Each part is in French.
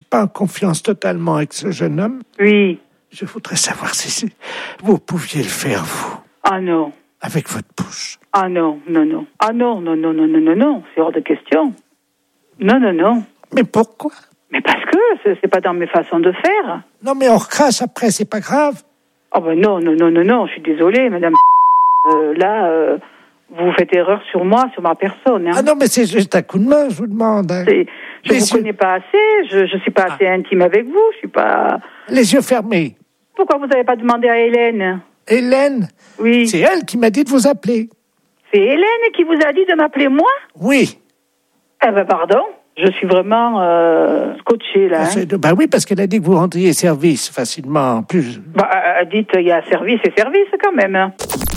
pas en confiance totalement avec ce jeune homme. Oui. Je voudrais savoir si vous pouviez le faire, vous. Ah non. Avec votre bouche. Ah non. Ah non, c'est hors de question. Non. Mais pourquoi? Mais parce que c'est pas dans mes façons de faire. Non, mais on recrache après, c'est pas grave. Ah ben non, je suis désolée, madame. Là, vous faites erreur sur moi, sur ma personne. Hein. Ah non, mais c'est juste un coup de main, je vous demande. Hein. Je vous connais pas assez, je suis pas assez intime avec vous, je suis pas... Les yeux fermés. Pourquoi vous n'avez pas demandé à Hélène? Hélène? Oui. C'est elle qui m'a dit de vous appeler. C'est Hélène qui vous a dit de m'appeler moi? Oui. Eh ben pardon, je suis vraiment scotchée là. Bah oui, parce qu'elle a dit que vous rendriez service facilement. En plus. Bah dites, il y a service et service quand même. Hein.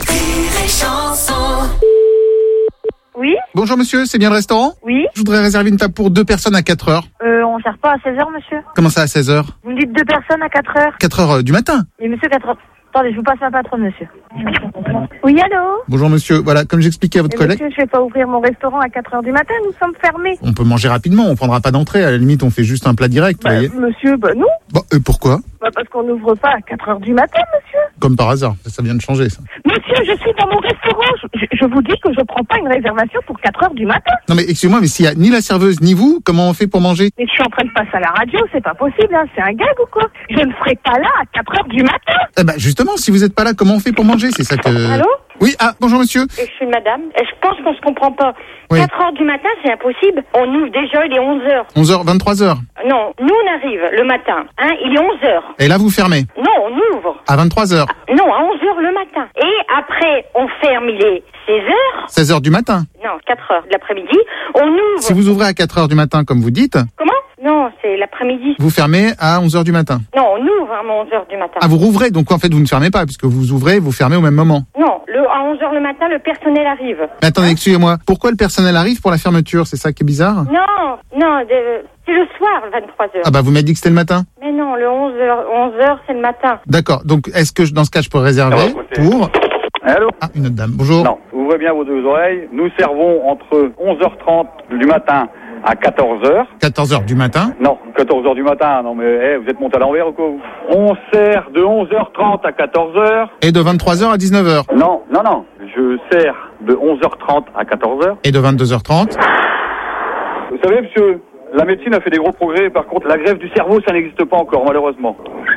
Oui. Bonjour monsieur, c'est bien le restaurant? Oui. Je voudrais réserver une table pour 2 personnes à 4 heures. On sert pas à 16h, monsieur. Comment ça à 16 heures? Vous me dites 2 personnes à 4h. 4 heures du matin? Mais monsieur, 4h... Attendez, je vous passe ma patronne, monsieur. Oui, allô? Bonjour monsieur, voilà, comme j'expliquais à votre collègue... Monsieur, je vais pas ouvrir mon restaurant à 4h du matin, nous sommes fermés. On peut manger rapidement, on prendra pas d'entrée, à la limite on fait juste un plat direct, vous voyez. Monsieur, non. Pourquoi? Parce qu'on n'ouvre pas à 4h du matin, monsieur. Comme par hasard, ça vient de changer ça. Monsieur, je suis dans mon restaurant, je vous dis que je prends pas une réservation pour 4h du matin. Non mais excusez-moi, mais s'il y a ni la serveuse ni vous, comment on fait pour manger? Mais je suis en train de passer à la radio, c'est pas possible, hein. C'est un gag ou quoi? Je ne serai pas là à 4h du matin. Eh ben justement, si vous êtes pas là, comment on fait pour manger? C'est ça que... Allô? Oui, bonjour monsieur. Je suis madame. Je pense qu'on se comprend pas. Oui. 4h du matin, c'est impossible. On ouvre déjà, il est 11h. 11h, 23h. Non, nous on arrive le matin. Hein, il est 11h. Et là vous fermez? Non, on ouvre. À 23h. Non, à 11h le matin. Et après, on ferme, il est 16h. 16h du matin. Non, 4h de l'après-midi. On ouvre. Si vous ouvrez à 4h du matin, comme vous dites... Comment? Non, c'est l'après-midi. Vous fermez à 11h du matin. Non, on ouvre à 11h du matin. Ah, vous rouvrez, donc en fait vous ne fermez pas, puisque vous ouvrez, vous fermez au même moment. Non, à 11h le matin, le personnel arrive. Mais attendez, excusez-moi, pourquoi le personnel arrive pour la fermeture? C'est ça qui est bizarre? Non, c'est le soir, le 23h. Ah bah vous m'avez dit que c'était le matin. Mais non, le 11h, c'est le matin. D'accord, donc est-ce que dans ce cas je peux réserver pour... Allô? Ah, une autre dame, bonjour. Non, ouvrez bien vos 2 oreilles. Nous servons entre 11h30 du matin à 14h. 14h du matin? Non, 14h du matin, non mais vous êtes monté à l'envers ou quoi? On sert de 11h30 à 14h. Et de 23h à 19h? Non, je sers de 11h30 à 14h. Et de 22h30? Vous savez monsieur, la médecine a fait des gros progrès, par contre la greffe du cerveau ça n'existe pas encore malheureusement.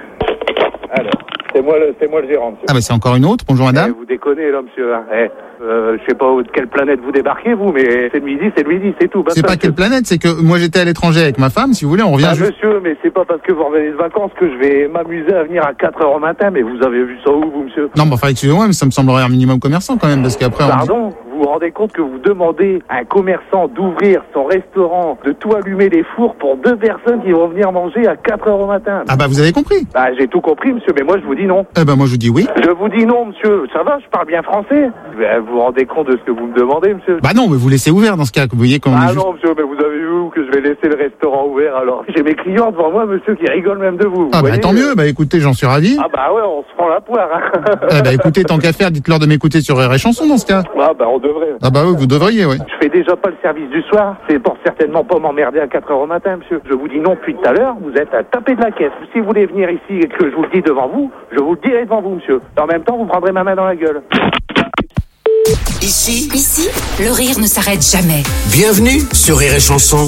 Alors, c'est moi le gérant, monsieur. Ah bah c'est encore une autre, bonjour madame. Vous déconnez là monsieur, hein. Je sais pas de quelle planète vous débarquez vous, mais c'est le midi, c'est tout. C'est pas quelle planète, c'est que moi j'étais à l'étranger avec ma femme, si vous voulez, on revient juste... Monsieur, mais c'est pas parce que vous revenez de vacances que je vais m'amuser à venir à 4h au matin, mais vous avez vu ça où vous monsieur? Non, mais enfin excusez-moi, mais ça me semblerait un minimum commerçant quand même, parce qu'après... Pardon? Vous vous rendez compte que vous demandez à un commerçant d'ouvrir son restaurant, de tout allumer les fours pour 2 personnes qui vont venir manger à 4h au matin? Ah bah vous avez compris? Bah j'ai tout compris monsieur, mais moi je vous dis non. Eh ben moi je vous dis oui. Je vous dis non monsieur, ça va, je parle bien français. Vous vous rendez compte de ce que vous me demandez monsieur? Bah non, mais vous laissez ouvert dans ce cas, vous voyez comment... Ah non monsieur, mais vous avez vu où que je vais laisser le restaurant ouvert alors? J'ai mes clients devant moi monsieur qui rigolent même de vous. Ah bah tant mieux, bah écoutez, j'en suis ravi. Ah bah ouais, on se prend la poire. Hein. Eh bah écoutez, tant qu'à faire, dites-leur de m'écouter sur Rire et Chanson dans ce cas. Ah bah on devrait. Ah bah oui, vous devriez, ouais. Je fais déjà pas le service du soir, c'est pour certainement pas m'emmerder à 4h au matin monsieur. Je vous dis non depuis tout à l'heure, vous êtes à taper de la caisse. Si vous voulez venir ici et que je vous le dis devant vous, je vous le dirai devant vous monsieur. Et en même temps, vous prendrez ma main dans la gueule. Ici, le rire ne s'arrête jamais. Bienvenue sur Rire et Chanson.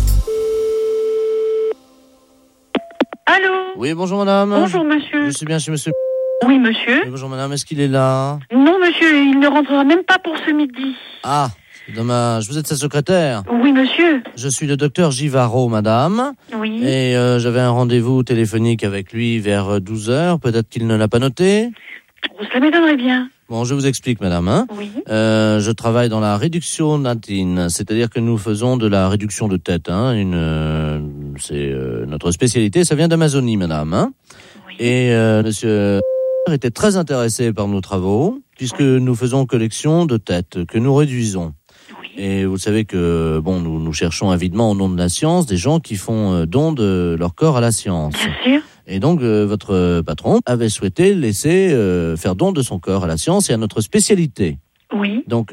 Allô? Oui, bonjour madame. Bonjour monsieur. Je suis bien chez monsieur. Oui monsieur. Oui, bonjour madame, est-ce qu'il est là? Non monsieur, il ne rentrera même pas pour ce midi. Ah, c'est dommage. Vous êtes sa secrétaire? Oui monsieur. Je suis le docteur Givaro, madame. Oui. Et j'avais un rendez-vous téléphonique avec lui vers 12h. Peut-être qu'il ne l'a pas noté? Cela m'étonnerait bien. Bon, je vous explique, madame. Hein. Oui. Je travaille dans la réduction natine, c'est-à-dire que nous faisons de la réduction de tête. Hein. C'est notre spécialité. Ça vient d'Amazonie, madame. Hein. Oui. Et monsieur était très intéressé par nos travaux, puisque nous faisons collection de têtes que nous réduisons. Oui. Et vous savez que nous cherchons avidement au nom de la science des gens qui font don de leur corps à la science. Bien sûr. Et donc, votre patron avait souhaité laisser faire don de son corps à la science et à notre spécialité. Oui. Donc,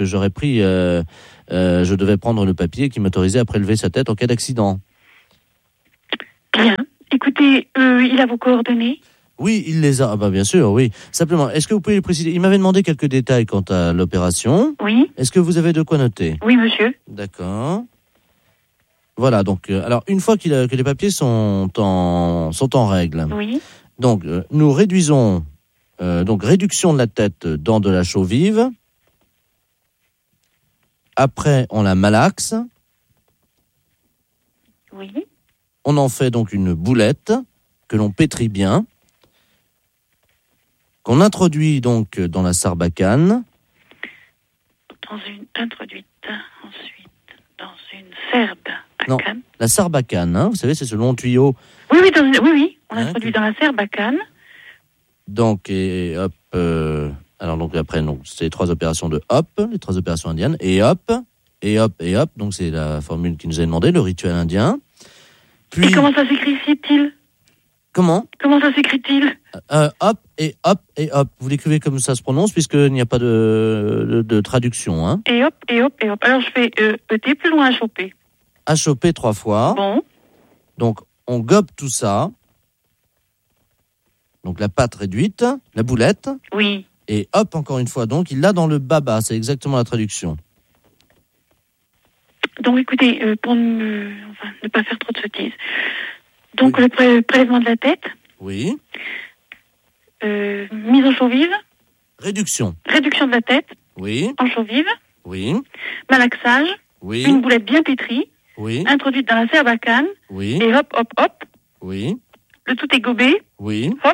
je devais prendre le papier qui m'autorisait à prélever sa tête en cas d'accident. Bien. Écoutez, il a vos coordonnées? Oui, il les a. Ah bah bien sûr, oui. Simplement, est-ce que vous pouvez préciser? Il m'avait demandé quelques détails quant à l'opération. Oui. Est-ce que vous avez de quoi noter? Oui, monsieur. D'accord. Voilà, donc, alors, une fois que les papiers sont en règle, Oui. donc, nous réduisons, donc, réduction de la tête dans de la chaux vive. Après, on la malaxe. Oui. On en fait donc une boulette que l'on pétrit bien, qu'on introduit donc dans la sarbacane. Introduite ensuite dans une sarbacane. Non, la sarbacane, hein, vous savez, c'est ce long tuyau. Oui, on l'introduit dans la sarbacane. Donc, et hop, alors donc après, donc, c'est les 3 opérations de hop, les 3 opérations indiennes, et hop, et hop, et hop, donc c'est la formule qui nous a demandé, le rituel indien. Puis, et comment ça s'écrit-il? Comment ça s'écrit-il? Hop et hop et hop. Vous l'écrivez comme ça se prononce, puisqu'il n'y a pas de traduction. Hein. Et hop, et hop, et hop. Alors je fais ET plus loin HOP. HOP 3 fois. Bon. Donc on gobe tout ça. Donc la pâte réduite, la boulette. Oui. Et hop, encore une fois. Donc il l'a dans le baba, c'est exactement la traduction. Donc écoutez, pour ne pas faire trop de sottises. Donc oui. Le prélèvement de la tête. Oui. Mise en chaux vive. Réduction. Réduction de la tête. Oui. En chaux vive. Oui. Malaxage. Oui. Une boulette bien pétrie. Oui. Introduite dans la sarbacane. Oui. Et hop, hop, hop. Oui. Le tout est gobé. Oui. Hop.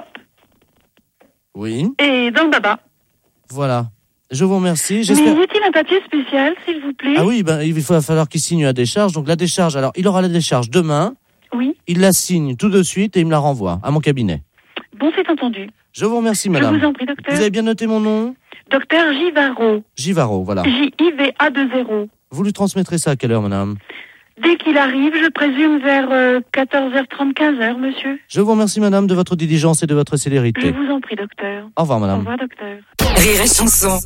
Oui. Et dans le baba. Voilà. Je vous remercie. Mais y a-t-il un papier spécial, s'il vous plaît? Ah oui, il va falloir qu'il signe la décharge. Donc la décharge, alors il aura la décharge demain. Oui. Il la signe tout de suite et il me la renvoie à mon cabinet. Bon, c'est entendu. Je vous remercie, madame. Je vous en prie, docteur. Vous avez bien noté mon nom? Docteur Givaro. Givaro, voilà. J-I-V-A-2-0. Vous lui transmettrez ça à quelle heure, madame? Dès qu'il arrive, je présume vers 14h30, 15h, monsieur. Je vous remercie, madame, de votre diligence et de votre célérité. Je vous en prie, docteur. Au revoir, madame. Au revoir, docteur. Rire et chanson.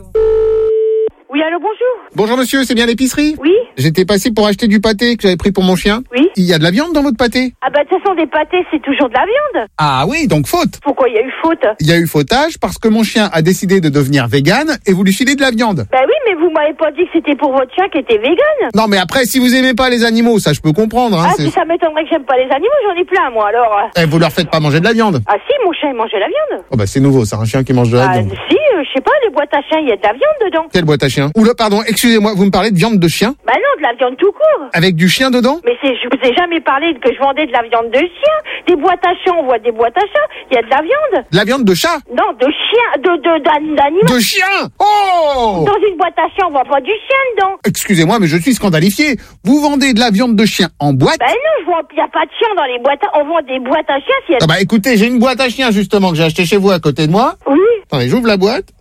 Oui, allô, bonjour. Bonjour monsieur, c'est bien l'épicerie? Oui. J'étais passé pour acheter du pâté que j'avais pris pour mon chien. Oui. Il y a de la viande dans votre pâté? Ah bah de toute façon, des pâtés, c'est toujours de la viande. Ah oui, donc faute. Pourquoi il y a eu faute? Il y a eu fautage parce que mon chien a décidé de devenir vegan et vous lui filez de la viande. Bah oui, mais vous m'avez pas dit que c'était pour votre chien qui était vegan. Non mais après, si vous aimez pas les animaux, ça je peux comprendre. Hein, ah si ça m'étonnerait que j'aime pas les animaux, j'en ai plein moi alors. Eh, vous leur faites pas manger de la viande? Ah si, mon chien il mangeait la viande. Oh bah c'est nouveau, c'est un chien qui mange de la viande. Si, je sais pas, les boîtes à chiens, il y a de la viande dedans. Quelle boîte à chien? Oula, pardon, excusez-moi, vous me parlez de viande de chien? Bah non, de la viande tout court. Avec du chien dedans? Mais je vous ai jamais parlé que je vendais de la viande de chien. Des boîtes à chiens, on voit des boîtes à chats, il y a de la viande. De la viande de chat? Non, de chien, d'animal. De chien? Oh! Dans une boîte à chiens, on voit pas du chien dedans. Excusez-moi, mais je suis scandalifié. Vous vendez de la viande de chien en boîte? Ben non, il y a pas de chien dans les boîtes on vend des boîtes à chiens. Ah bah écoutez, j'ai une boîte à chien justement que j'ai achetée chez vous à côté de moi. Oui. Attendez, j'ouvre la boîte.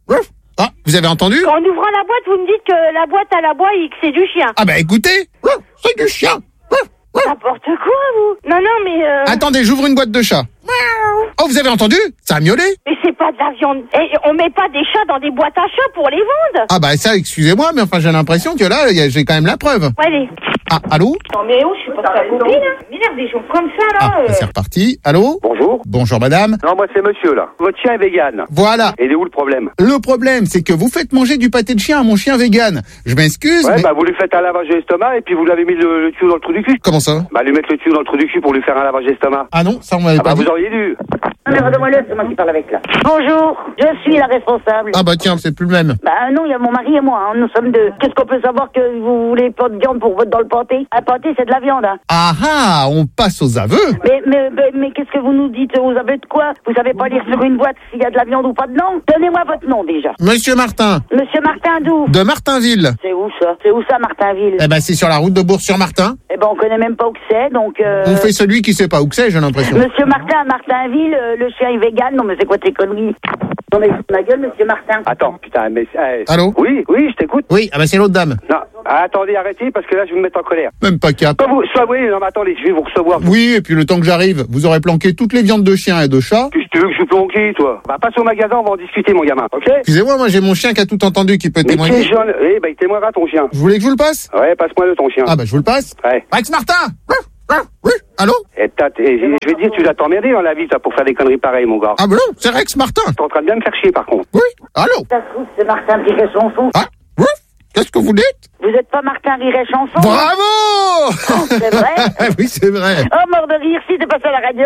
Ah, vous avez entendu? En ouvrant la boîte, vous me dites que la boîte à la boîte et que c'est du chien. Ah bah écoutez, c'est du chien. N'importe quoi, vous. Non, mais... Attendez, j'ouvre une boîte de chat. Oh, vous avez entendu? Ça a miaulé? Mais c'est pas de la viande. On met pas des chats dans des boîtes à chats pour les vendre. Ah bah ça, excusez-moi, mais enfin j'ai l'impression que là, j'ai quand même la preuve. Allez. Ah, allô? Non mais je suis pas ta copine. M'énerve des gens comme ça, là. Ah, c'est reparti. Allô? Bonjour. Bonjour madame. Non, moi c'est monsieur, là. Votre chien est vegan. Voilà. Et il est où le problème? Le problème, c'est que vous faites manger du pâté de chien à mon chien vegan. Je m'excuse, Ouais, mais... bah vous lui faites un lavage d'estomac et puis vous l'avez mis le tuyau dans le trou du cul. Comment ça? Bah lui mettre le tuyau dans le trou du cul pour lui faire un lavage d'estomac. Ah non, ça on m'avait pas dit. Vous auriez dû. Non, mais redonne-moi-le, c'est moi qui parle avec là. Bonjour, je suis la responsable. Ah bah tiens, c'est plus le même. Bah non, il y a mon mari et moi, hein, nous sommes deux. Qu'est-ce qu'on peut savoir que vous voulez pas de viande pour votre dans le pâté? Un pâté, c'est de la viande, hein. Ah ah, on passe aux aveux. Mais qu'est-ce que vous nous dites aux aveux de quoi? Vous savez pas lire sur une boîte s'il y a de la viande ou pas dedans? Donnez-moi votre nom déjà. Monsieur Martin. Monsieur Martin d'où? De Martinville. C'est où ça? C'est où ça, Martinville? Eh ben c'est sur la route de Bourg-sur-Martin. Eh ben on connaît même pas où que c'est, donc... On fait celui qui sait pas où que c'est, j'ai l'impression. Monsieur Martin à Martinville, le chien est vegan. Non mais c'est quoi tes conneries? Non mais ma gueule, monsieur Martin. Attends, putain, mais... Allô? Oui, je t'écoute. Oui, ah bah c'est l'autre dame. Non, attendez, arrêtez, parce que là je vais me mettre en colère. Même pas cap. Oui, non mais attendez, je vais vous recevoir. Oui, et puis le temps que j'arrive, vous aurez planqué toutes les viandes de chien et de chat. Qu'est-ce que tu veux que je planque, toi? Bah passe au magasin, on va en discuter, mon gamin, ok? Excusez-moi, moi j'ai mon chien qui a tout entendu, qui peut témoigner. Mais il témoignera ton chien. Vous voulez que je vous le passe? Ouais, passe-moi le ton chien. Ah bah je vous le passe. Ouais. Max Martin! Oui, allô? Je vais dire, tu dois t'emmerder dans la vie, ça, pour faire des conneries pareilles, mon gars. Ah ben non, c'est Rex Martin. T'es en train de bien me faire chier, par contre. Oui, allô? Ça se trouve, c'est Martin Riret-Chanson. Ah, oui? Qu'est-ce que vous dites? Vous êtes pas Martin Riret-Chanson? Bravo! Oh, c'est vrai? Oui, c'est vrai. Oh, mort de rire, si, t'es passé à la radio.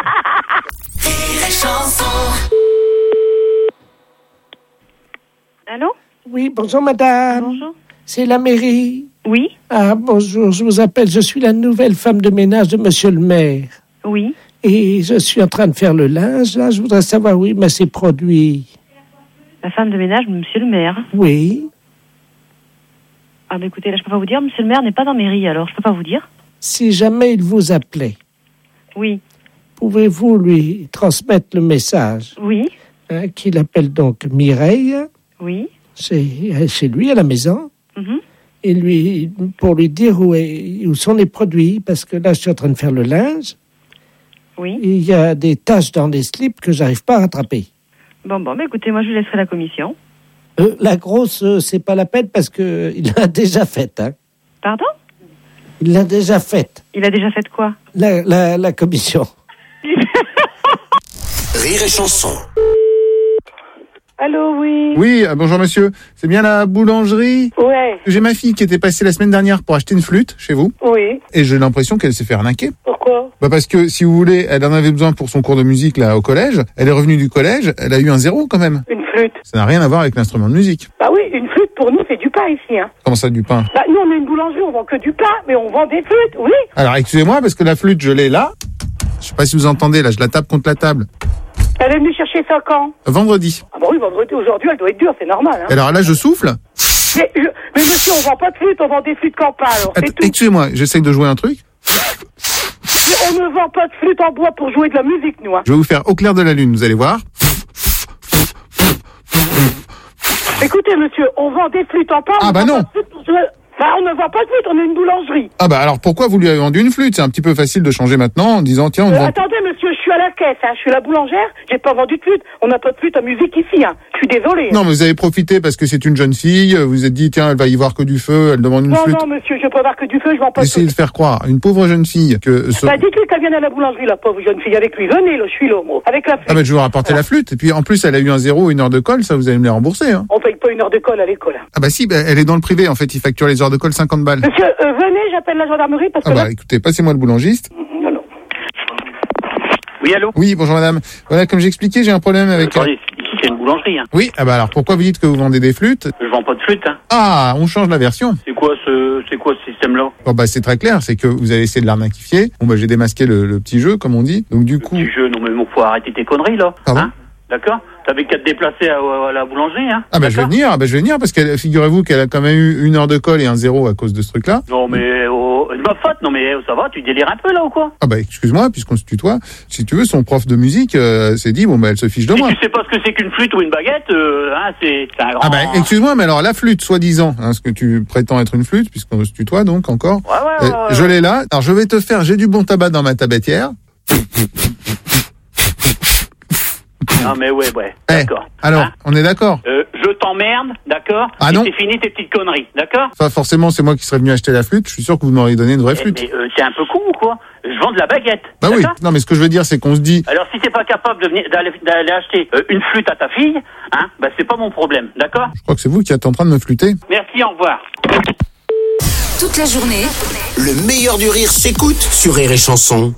Allô? Oui, bonjour madame. Bonjour. C'est la mairie. Oui. Ah, bonjour, je vous appelle, je suis la nouvelle femme de ménage de monsieur le maire. Oui. Et je suis en train de faire le linge, là, je voudrais savoir où il met ses produits. La femme de ménage, monsieur le maire. Oui. Ah, bah écoutez, là, je peux pas vous dire, monsieur le maire n'est pas dans la mairie, alors je peux pas vous dire. Si jamais il vous appelait, Oui. pouvez-vous lui transmettre le message Oui. qu'il appelle donc Mireille, Oui. c'est chez lui à la maison, Mhm. et pour lui dire où sont les produits, parce que là, je suis en train de faire le linge. Oui. Il y a des taches dans les slips que j'arrive pas à rattraper. Bon, bah écoutez, moi je lui laisserai la commission. La grosse, c'est pas la peine parce que il l'a déjà faite. Hein. Pardon? Il l'a déjà faite. Il a déjà fait quoi? La commission. Rire et chanson. Allô, oui. Oui, bonjour monsieur. C'est bien la boulangerie? Ouais. J'ai ma fille qui était passée la semaine dernière pour acheter une flûte chez vous. Oui. Et j'ai l'impression qu'elle s'est fait arnaquer. Pourquoi? Bah parce que, si vous voulez, elle en avait besoin pour son cours de musique là au collège. Elle est revenue du collège, elle a eu un 0 quand même. Une flûte. Ça n'a rien à voir avec l'instrument de musique. Bah oui, une flûte pour nous, c'est du pain ici, hein. Comment ça, du pain? Bah nous, on est une boulangerie, on vend que du pain, mais on vend des flûtes, oui. Alors, excusez-moi, parce que la flûte, je l'ai là. Je sais pas si vous entendez, là, je la tape contre la table. Elle est venue chercher ça quand? Vendredi. Ah bah oui, vendredi, aujourd'hui, elle doit être dure, c'est normal, hein. Et alors là, je souffle. Mais monsieur, on vend pas de flûte, on vend des flûtes campagnes, alors c'est tout. Excusez-moi, j'essaye de jouer un truc. Mais on ne vend pas de flûte en bois pour jouer de la musique, nous, hein. Je vais vous faire au clair de la lune, vous allez voir. Écoutez, monsieur, on vend des flûtes en pain. Ah bah non. Bah, on ne vend pas de flûte, on est une boulangerie. Ah bah alors pourquoi vous lui avez vendu une flûte? C'est un petit peu facile de changer maintenant en disant tiens on vend... Attendez monsieur, je suis à la caisse, hein. Je suis la boulangère, j'ai pas vendu de flûte. On n'a pas de flûte à musique ici, hein. Je suis désolée. Non mais vous avez profité parce que c'est une jeune fille, vous vous êtes dit tiens elle va y voir que du feu, elle demande une flûte. Non monsieur, je peux voir que du feu, je vends pas de Essayez flûte. de faire croire, une pauvre jeune fille que... Bah dites-lui qu'elle vienne à la boulangerie, la pauvre jeune fille, avec lui. Venez, là, je suis là, moi, avec la flûte. Ah bah je vais vous rapporter la flûte, et puis en plus elle a eu un 0, une heure de colle, ça vous allez me les rembourser. Hein. On paye pas une heure de colle à l'école, hein. Ah bah si, bah, elle est dans le privé en fait, il facture les heures de colle 50 balles. Monsieur, venez, j'appelle la gendarmerie parce que Ah bah là... écoutez, passez-moi le boulangiste. Non. Oui, allô? Oui, bonjour madame. Voilà, comme j'expliquais, j'ai un problème avec... Attendez, ici c'est une boulangerie, hein. Oui, ah bah alors pourquoi vous dites que vous vendez des flûtes? Je vends pas de flûte, hein. Ah, on change la version. C'est quoi ce système-là? Bon bah c'est très clair, c'est que vous avez essayé de l'arnaquifier. Bon bah j'ai démasqué le petit jeu, comme on dit. Donc du coup... Petit jeu, non mais faut arrêter tes conneries, là. Pardon? Hein? D'accord? T'avais qu'à te déplacer à la boulangerie, hein. Ah bah je vais venir, parce que figurez-vous qu'elle a quand même eu une heure de colle et un 0 à cause de ce truc-là. Non mais c'est ma faute, non mais ça va, tu délires un peu là ou quoi? Ah bah excuse-moi, puisqu'on se tutoie, si tu veux, son prof de musique s'est dit, bon bah elle se fiche de moi. Tu sais pas ce que c'est qu'une flûte ou une baguette, hein, c'est un grand... Ah bah excuse-moi, mais alors la flûte, soi-disant, hein, ce que tu prétends être une flûte, puisqu'on se tutoie donc encore, Ouais. je l'ai là, alors je vais te faire, j'ai du bon tabac dans ma tabatière. Non mais ouais, d'accord. Alors, hein? on est d'accord? Je t'emmerde, d'accord? Ah et non. c'est fini tes petites conneries, d'accord? Enfin, forcément, c'est moi qui serais venu acheter la flûte, je suis sûr que vous m'auriez donné une vraie flûte. Mais t'es un peu con ou quoi? Je vends de la baguette. Bah oui, d'accord? non mais ce que je veux dire, c'est qu'on se dit... Alors si t'es pas capable d'aller acheter une flûte à ta fille, hein, bah c'est pas mon problème, d'accord? Je crois que c'est vous qui êtes en train de me flûter. Merci, au revoir. Toute la journée, Le meilleur du rire s'écoute sur Rire et chanson.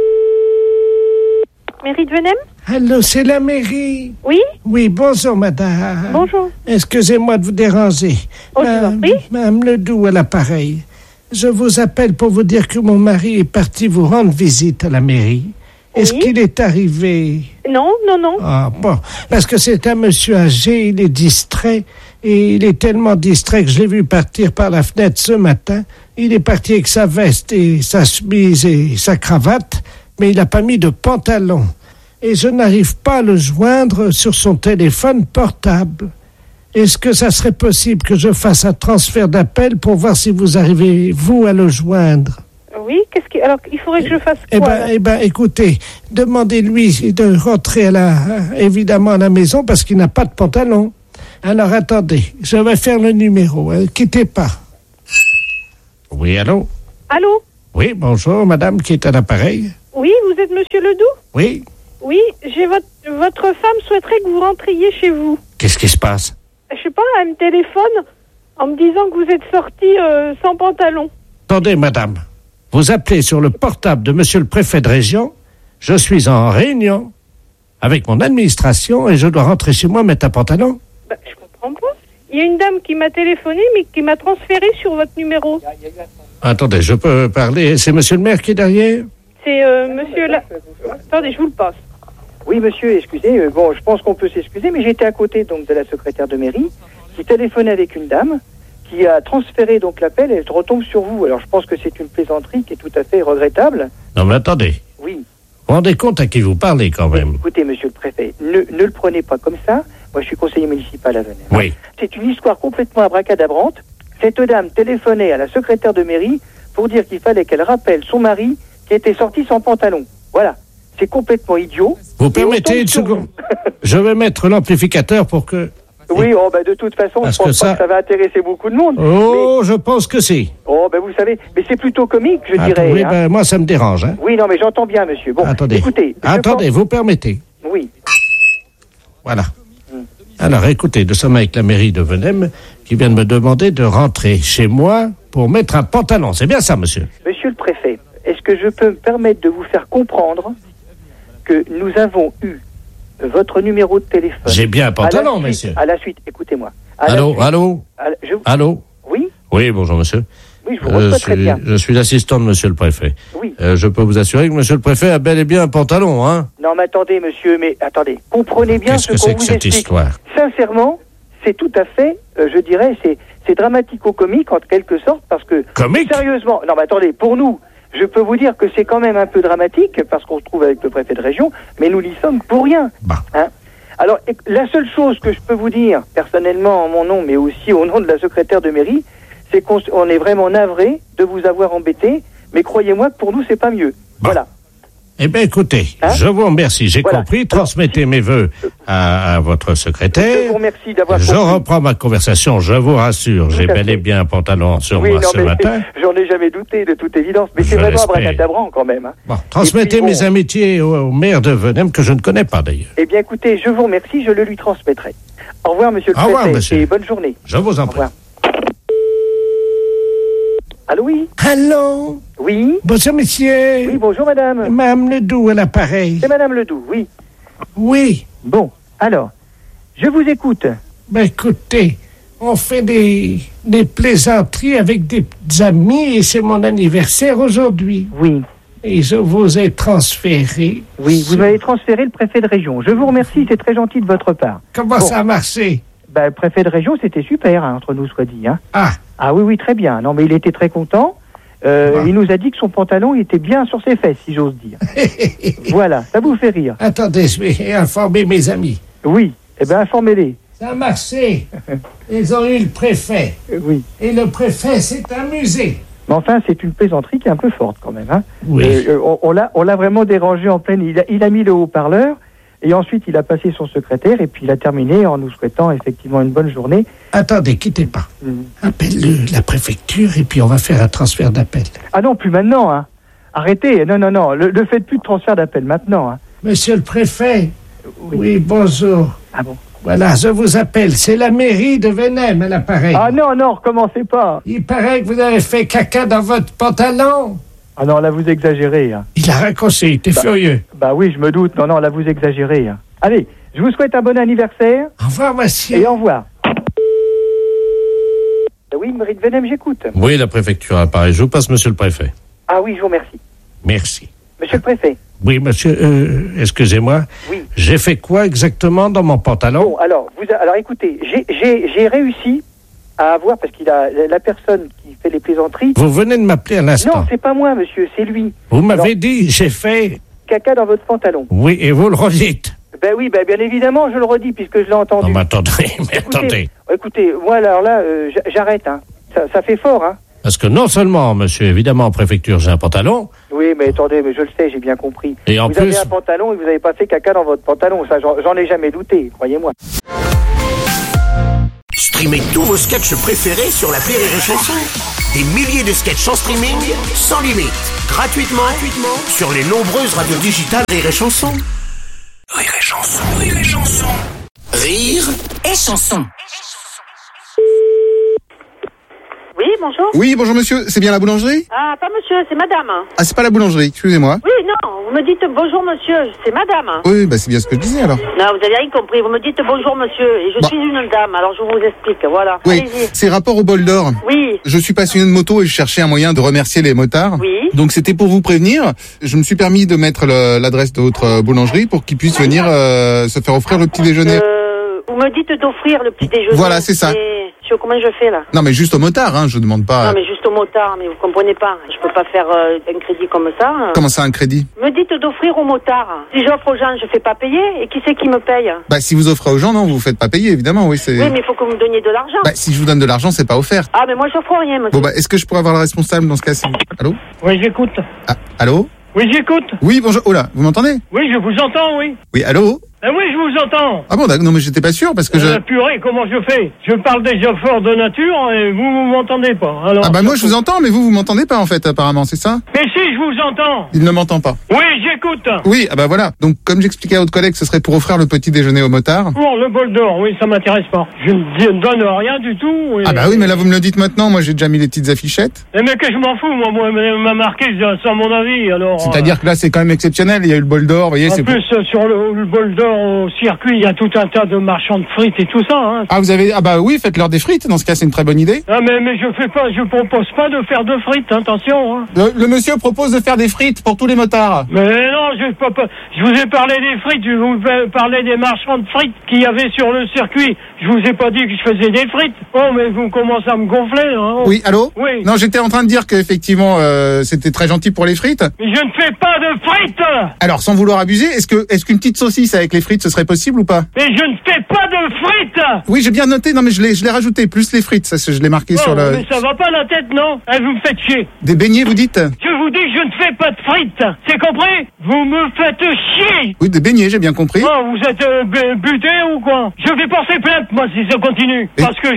Mairie de Venem? Allô, c'est la mairie. Oui? Oui, bonjour madame. Bonjour. Excusez-moi de vous déranger. Oh, je vous en prie. Madame Ledoux à l'appareil. Je vous appelle pour vous dire que mon mari est parti vous rendre visite à la mairie. Est-ce qu'il est arrivé? Non. Ah bon, parce que c'est un monsieur âgé, il est distrait, et il est tellement distrait que je l'ai vu partir par la fenêtre ce matin. Il est parti avec sa veste et sa chemise et sa cravate, mais il n'a pas mis de pantalon. Et je n'arrive pas à le joindre sur son téléphone portable. Est-ce que ça serait possible que je fasse un transfert d'appel pour voir si vous arrivez, vous, à le joindre? Oui, alors il faudrait que je fasse quoi? Eh ben, écoutez, demandez-lui de rentrer évidemment à la maison parce qu'il n'a pas de pantalon. Alors attendez, je vais faire le numéro. Quittez pas. Oui, allô? Allô? Oui, bonjour, madame qui est à l'appareil. Oui, vous êtes Monsieur Ledoux? Oui. Oui, votre femme souhaiterait que vous rentriez chez vous. Qu'est-ce qui se passe? Je sais pas, elle me téléphone en me disant que vous êtes sorti sans pantalon. Attendez, madame. Vous appelez sur le portable de monsieur le préfet de région. Je suis en réunion avec mon administration et je dois rentrer chez moi mettre un pantalon. Je comprends pas. Il y a une dame qui m'a téléphoné, mais qui m'a transféré sur votre numéro. Attendez, je peux parler. C'est monsieur le maire qui est derrière? C'est monsieur la... Attendez, je vous le passe. Oui, monsieur, excusez. Bon, je pense qu'on peut s'excuser, mais j'étais à côté donc de la secrétaire de mairie qui téléphonait avec une dame qui a transféré donc l'appel et elle retombe sur vous. Alors, je pense que c'est une plaisanterie qui est tout à fait regrettable. Non, mais attendez. Oui. Vous vous rendez compte à qui vous parlez quand même? Écoutez, monsieur le préfet, ne le prenez pas comme ça. Moi, je suis conseiller municipal à Venelle. Oui. C'est une histoire complètement abracadabrante. Cette dame téléphonait à la secrétaire de mairie pour dire qu'il fallait qu'elle rappelle son mari qui était sorti sans pantalon. Voilà. C'est complètement idiot. Vous permettez une seconde? Je vais mettre l'amplificateur pour que... Oui, de toute façon, je pense pas que ça va intéresser beaucoup de monde. Oh, mais... je pense que si. Oh, vous savez, mais c'est plutôt comique, je dirais. Oui, moi, ça me dérange. Hein. Oui, non, mais j'entends bien, monsieur. Bon, attendez. Écoutez. Vous permettez? Oui. Voilà. Alors, écoutez, nous sommes avec la mairie de Venelle qui vient de me demander de rentrer chez moi pour mettre un pantalon. C'est bien ça, monsieur? Monsieur le préfet, est-ce que je peux me permettre de vous faire comprendre que nous avons eu votre numéro de téléphone? J'ai bien un pantalon, monsieur. À la suite, écoutez-moi. Allô? Allô? Oui? Oui, bonjour, monsieur. Oui, je vous reçois très bien. Je suis l'assistant de monsieur le préfet. Oui. Je peux vous assurer que monsieur le préfet a bel et bien un pantalon, hein? Non, mais attendez, monsieur, attendez. Comprenez bien ce qu'on vous explique. Qu'est-ce que c'est que cette histoire? Sincèrement, c'est tout à fait, je dirais, c'est dramatico-comique en quelque sorte, parce que... Comique? Sérieusement, non, mais attendez, pour nous, je peux vous dire que c'est quand même un peu dramatique, parce qu'on se trouve avec le préfet de région, mais nous n'y sommes pour rien. Hein? Alors, la seule chose que je peux vous dire, personnellement en mon nom, mais aussi au nom de la secrétaire de mairie, c'est qu'on est vraiment navré de vous avoir embêté, mais croyez-moi que pour nous, c'est pas mieux. Voilà. Eh bien, écoutez, je vous remercie. J'ai compris. Transmettez mes vœux à votre secrétaire. Je vous remercie d'avoir compris. Je reprends ma conversation, je vous rassure. J'ai bel et bien un pantalon sur moi ce matin. J'en ai jamais douté, de toute évidence. Mais c'est vraiment abracadabrant quand même. Hein. Bon, transmettez mes amitiés au maire de Venelle, que je ne connais pas d'ailleurs. Eh bien, écoutez, je vous remercie, je le lui transmettrai. Au revoir, monsieur le préfet. Au revoir, monsieur. Et bonne journée. Je vous en prie. Au revoir. Allô, oui? Allô? Oui? Bonjour, monsieur. Oui, bonjour, madame. Madame Ledoux à l'appareil. C'est madame Ledoux, oui. Oui. Bon, alors, je vous écoute. Écoutez, on fait des plaisanteries avec des amis et c'est mon anniversaire aujourd'hui. Oui. Et je vous ai transféré. Oui, vous m'avez transféré le préfet de région. Je vous remercie, c'est très gentil de votre part. Comment ça a marché? Le préfet de région, c'était super, hein, entre nous, soit dit. Hein. Ah oui, très bien. Non, mais il était très content. Il nous a dit que son pantalon était bien sur ses fesses, si j'ose dire. Voilà, ça vous fait rire. Attendez, je vais informer mes amis. Oui, informez-les. Ça a marché. Ils ont eu le préfet. Oui. Et le préfet s'est amusé. Mais enfin, c'est une plaisanterie qui est un peu forte quand même. Hein. Oui. On l'a vraiment dérangé en pleine... Il a mis le haut-parleur. Et ensuite, il a passé son secrétaire et puis il a terminé en nous souhaitant effectivement une bonne journée. Attendez, quittez pas. Appelle la préfecture et puis on va faire un transfert d'appel. Ah non, plus maintenant. Hein. Arrêtez. Non. Ne faites plus de transfert d'appel maintenant. Hein. Monsieur le préfet. Oui, bonjour. Ah bon? Voilà, je vous appelle. C'est la mairie de Venelle à l'appareil. Ah non, recommencez pas. Il paraît que vous avez fait caca dans votre pantalon. Ah non, là, vous exagérez. Hein. Il a raccroché, il était furieux. Oui, je me doute. Non, là, vous exagérez. Hein. Allez, je vous souhaite un bon anniversaire. Au revoir, monsieur. Et au revoir. Oui, mairie de Venelle, j'écoute. Oui, la préfecture à Paris. Je vous passe monsieur le préfet. Ah oui, je vous remercie. Merci. Monsieur le préfet. Oui, monsieur, excusez-moi. Oui. J'ai fait quoi exactement dans mon pantalon? Bon, alors écoutez, j'ai réussi à avoir, parce qu'il a la personne qui fait les plaisanteries... Vous venez de m'appeler à l'instant. Non, c'est pas moi, monsieur, c'est lui. Vous m'avez dit, j'ai fait... Caca dans votre pantalon. Oui, et vous le redites. Oui, bien évidemment, je le redis, puisque je l'ai entendu. Non, mais attendez, Écoutez, moi, alors là, j'arrête, hein. Ça fait fort, hein. Parce que non seulement, monsieur, évidemment, en préfecture, j'ai un pantalon... Oui, mais attendez, mais je le sais, j'ai bien compris. Et en vous plus... avez un pantalon et vous n'avez pas fait caca dans votre pantalon, ça, j'en ai jamais douté, croyez-moi. Streamez tous vos sketchs préférés sur l'appli Rire et Chanson. Des milliers de sketchs en streaming, sans limite, gratuitement sur les nombreuses radios digitales Rire et Chanson. Rire et Chanson, Rire et Chanson. Rire et Chanson. Oui, bonjour. Oui, bonjour monsieur, c'est bien la boulangerie? Ah, pas monsieur, c'est madame. Ah, c'est pas la boulangerie, excusez-moi. Oui, non, vous me dites bonjour monsieur, c'est madame. Oui, bah c'est bien ce que je disais alors. Non, vous avez rien compris, vous me dites bonjour monsieur, et je suis une dame, alors je vous explique, voilà. Oui, allez-y. c'est rapport au bol d'or. Oui. Je suis passionné de moto et je cherchais un moyen de remercier les motards. Oui. Donc c'était pour vous prévenir, je me suis permis de mettre l'adresse de votre boulangerie pour qu'ils puissent venir se faire offrir le petit déjeuner. Vous me dites d'offrir le petit déjeuner. Voilà, c'est ça. Comment je fais là? Non mais juste aux motards, hein, je demande pas... Non mais juste aux motards, mais vous comprenez pas. Je peux pas faire un crédit comme ça. Comment ça, un crédit? Me dites d'offrir aux motards. Si j'offre aux gens, je fais pas payer. Et qui c'est qui me paye? Bah si vous offrez aux gens, non, vous vous faites pas payer, évidemment, oui. Oui, mais il faut que vous me donniez de l'argent. Bah si je vous donne de l'argent, c'est pas offert. Ah mais moi j'offre rien, monsieur. Bon bah est-ce que je pourrais avoir le responsable dans ce cas-ci? Allô? Oui, j'écoute. Ah, allô? Oui, j'écoute. Oui, bonjour. Oh là, vous m'entendez? Oui, je vous entends, oui. Oui, allô? Oui, je vous entends. Ah bon, d'accord, non mais j'étais pas sûr parce que purée, comment je fais? Je parle déjà fort de nature et vous m'entendez pas. Alors, ah bah moi je vous entends, mais vous m'entendez pas en fait apparemment, c'est ça? Mais si, je vous entends. Il ne m'entend pas. Oui, j'écoute. Oui, ah bah voilà. Donc comme j'expliquais à votre collègue, ce serait pour offrir le petit déjeuner aux motards. Pour le bol d'or, oui, ça m'intéresse pas. Je ne donne rien du tout. Ah bah oui, mais là vous me le dites maintenant, moi j'ai déjà mis les petites affichettes. Mais que je m'en fous, moi m'a marqué sans mon avis, alors... C'est-à-dire que là c'est quand même exceptionnel, il y a eu le bol d'or, vous voyez, c'est... En plus, sur le bol d'or au circuit, il y a tout un tas de marchands de frites et tout ça, hein. Ah ah bah oui, faites-leur des frites, dans ce cas c'est une très bonne idée. Ah mais je propose pas de faire de frites, attention, hein. Le monsieur propose de faire des frites pour tous les motards. Mais non, je vous ai parlé des frites, je vous ai parlé des marchands de frites qu'il y avait sur le circuit. Je vous ai pas dit que je faisais des frites. Oh, mais vous commencez à me gonfler, hein. Oui, allô? Oui. Non, j'étais en train de dire qu'effectivement, c'était très gentil pour les frites. Mais je ne fais pas de frites! Alors, sans vouloir abuser, est-ce qu'une petite saucisse avec les frites, ce serait possible ou pas? Mais je ne fais pas de frites! Oui, j'ai bien noté, non mais je l'ai rajouté, plus les frites, ça je l'ai marqué sur le... Mais ça va pas la tête, non? Vous me faites chier. Des beignets, vous dites? Je vous dis que je ne fais pas de frites, c'est compris? Vous me faites chier! Oui, des beignets, j'ai bien compris. Oh, vous êtes buté ou quoi? Je vais porter plainte, moi, si ça continue. Parce que je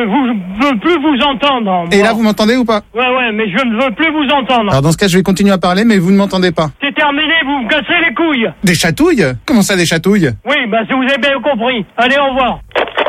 ne veux plus vous entendre. Moi. Et là, vous m'entendez ou pas? Ouais, mais je ne veux plus vous entendre. Alors dans ce cas, je vais continuer à parler, mais vous ne m'entendez pas. C'est terminé, vous me cassez les couilles. Des chatouilles? Comment ça, des chatouilles? Oui, bah si vous avez bien compris. Allez, au revoir.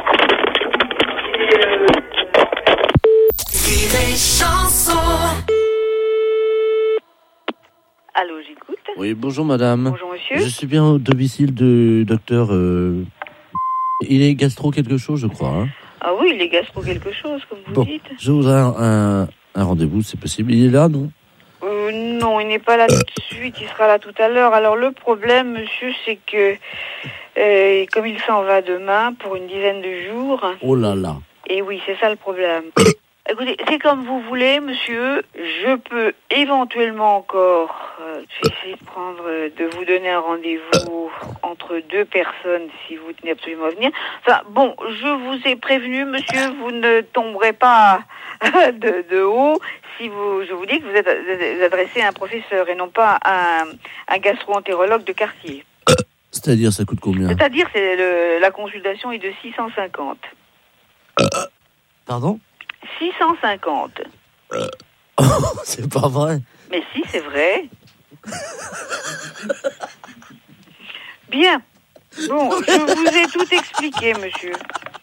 Allô, j'écoute. Oui, bonjour madame. Bonjour monsieur. Je suis bien au domicile du docteur... Il est gastro quelque chose, je crois. Hein. Ah oui, il est gastro quelque chose, comme vous dites. Je voudrais un rendez-vous, c'est possible. Il est là, non? Non, il n'est pas là tout de suite, il sera là tout à l'heure. Alors le problème, monsieur, c'est que comme il s'en va demain pour une dizaine de jours... Oh là là. Et oui, c'est ça le problème. Écoutez, c'est comme vous voulez, monsieur. Je peux éventuellement encore... je vais essayer de vous donner un rendez-vous entre deux personnes si vous tenez absolument à venir. Enfin, bon, je vous ai prévenu, monsieur, vous ne tomberez pas de haut si je vous dis que vous êtes adressé à un professeur et non pas à un gastro-entérologue de quartier. C'est-à-dire, ça coûte combien? C'est-à-dire, la consultation est de 650. Pardon? 650. C'est pas vrai. Mais si, c'est vrai. Bien. Bon, je vous ai tout expliqué, monsieur.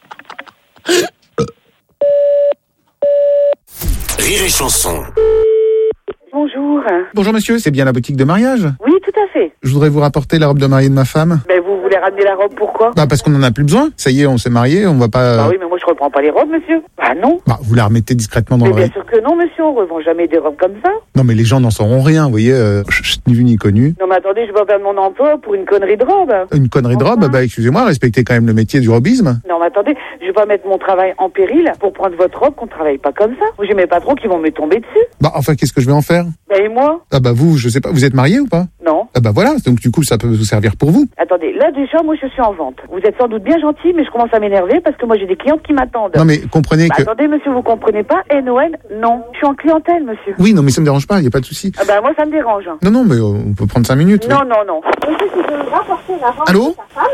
Rire et Chanson. Bonjour. Bonjour monsieur, c'est bien la boutique de mariage? Oui, tout à fait. Je voudrais vous rapporter la robe de mariée de ma femme. Mais vous voulez ramener la robe, pourquoi? Bah parce qu'on en a plus besoin. Ça y est, on s'est mariés, on va pas... Bah oui, mais moi je reprends pas les robes, monsieur. Bah non. Bah vous la remettez discrètement dans mais le... bien sûr que non, monsieur, on revend jamais des robes comme ça. Non mais les gens n'en sauront rien, vous voyez, ni vu ni connu. Non mais attendez, je vais perdre mon emploi pour une connerie de robe. Une connerie de robe? Bah excusez-moi, respectez quand même le métier du robisme. Non mais attendez, je vais pas mettre mon travail en péril pour prendre votre robe qu'on travaille pas comme ça. J'ai mes patrons qui vont me tomber dessus. Bah enfin, qu'est-ce que je vais en faire? Bah et moi? Ah bah vous, je sais pas, vous êtes marié ou pas? Non. Ah bah voilà, donc du coup ça peut vous servir pour vous. Attendez, là déjà moi je suis en vente. Vous êtes sans doute bien gentil, mais je commence à m'énerver parce que moi j'ai des clientes qui m'attendent. Non mais comprenez que... Attendez monsieur, vous comprenez pas? Noël, non. Je suis en clientèle, monsieur. Oui, non mais ça me dérange pas, y a pas de souci. Ah bah moi ça me dérange. Non mais on peut prendre 5 minutes. Non, non, non. Monsieur, si je veux rapporter la robe Allô? de sa femme...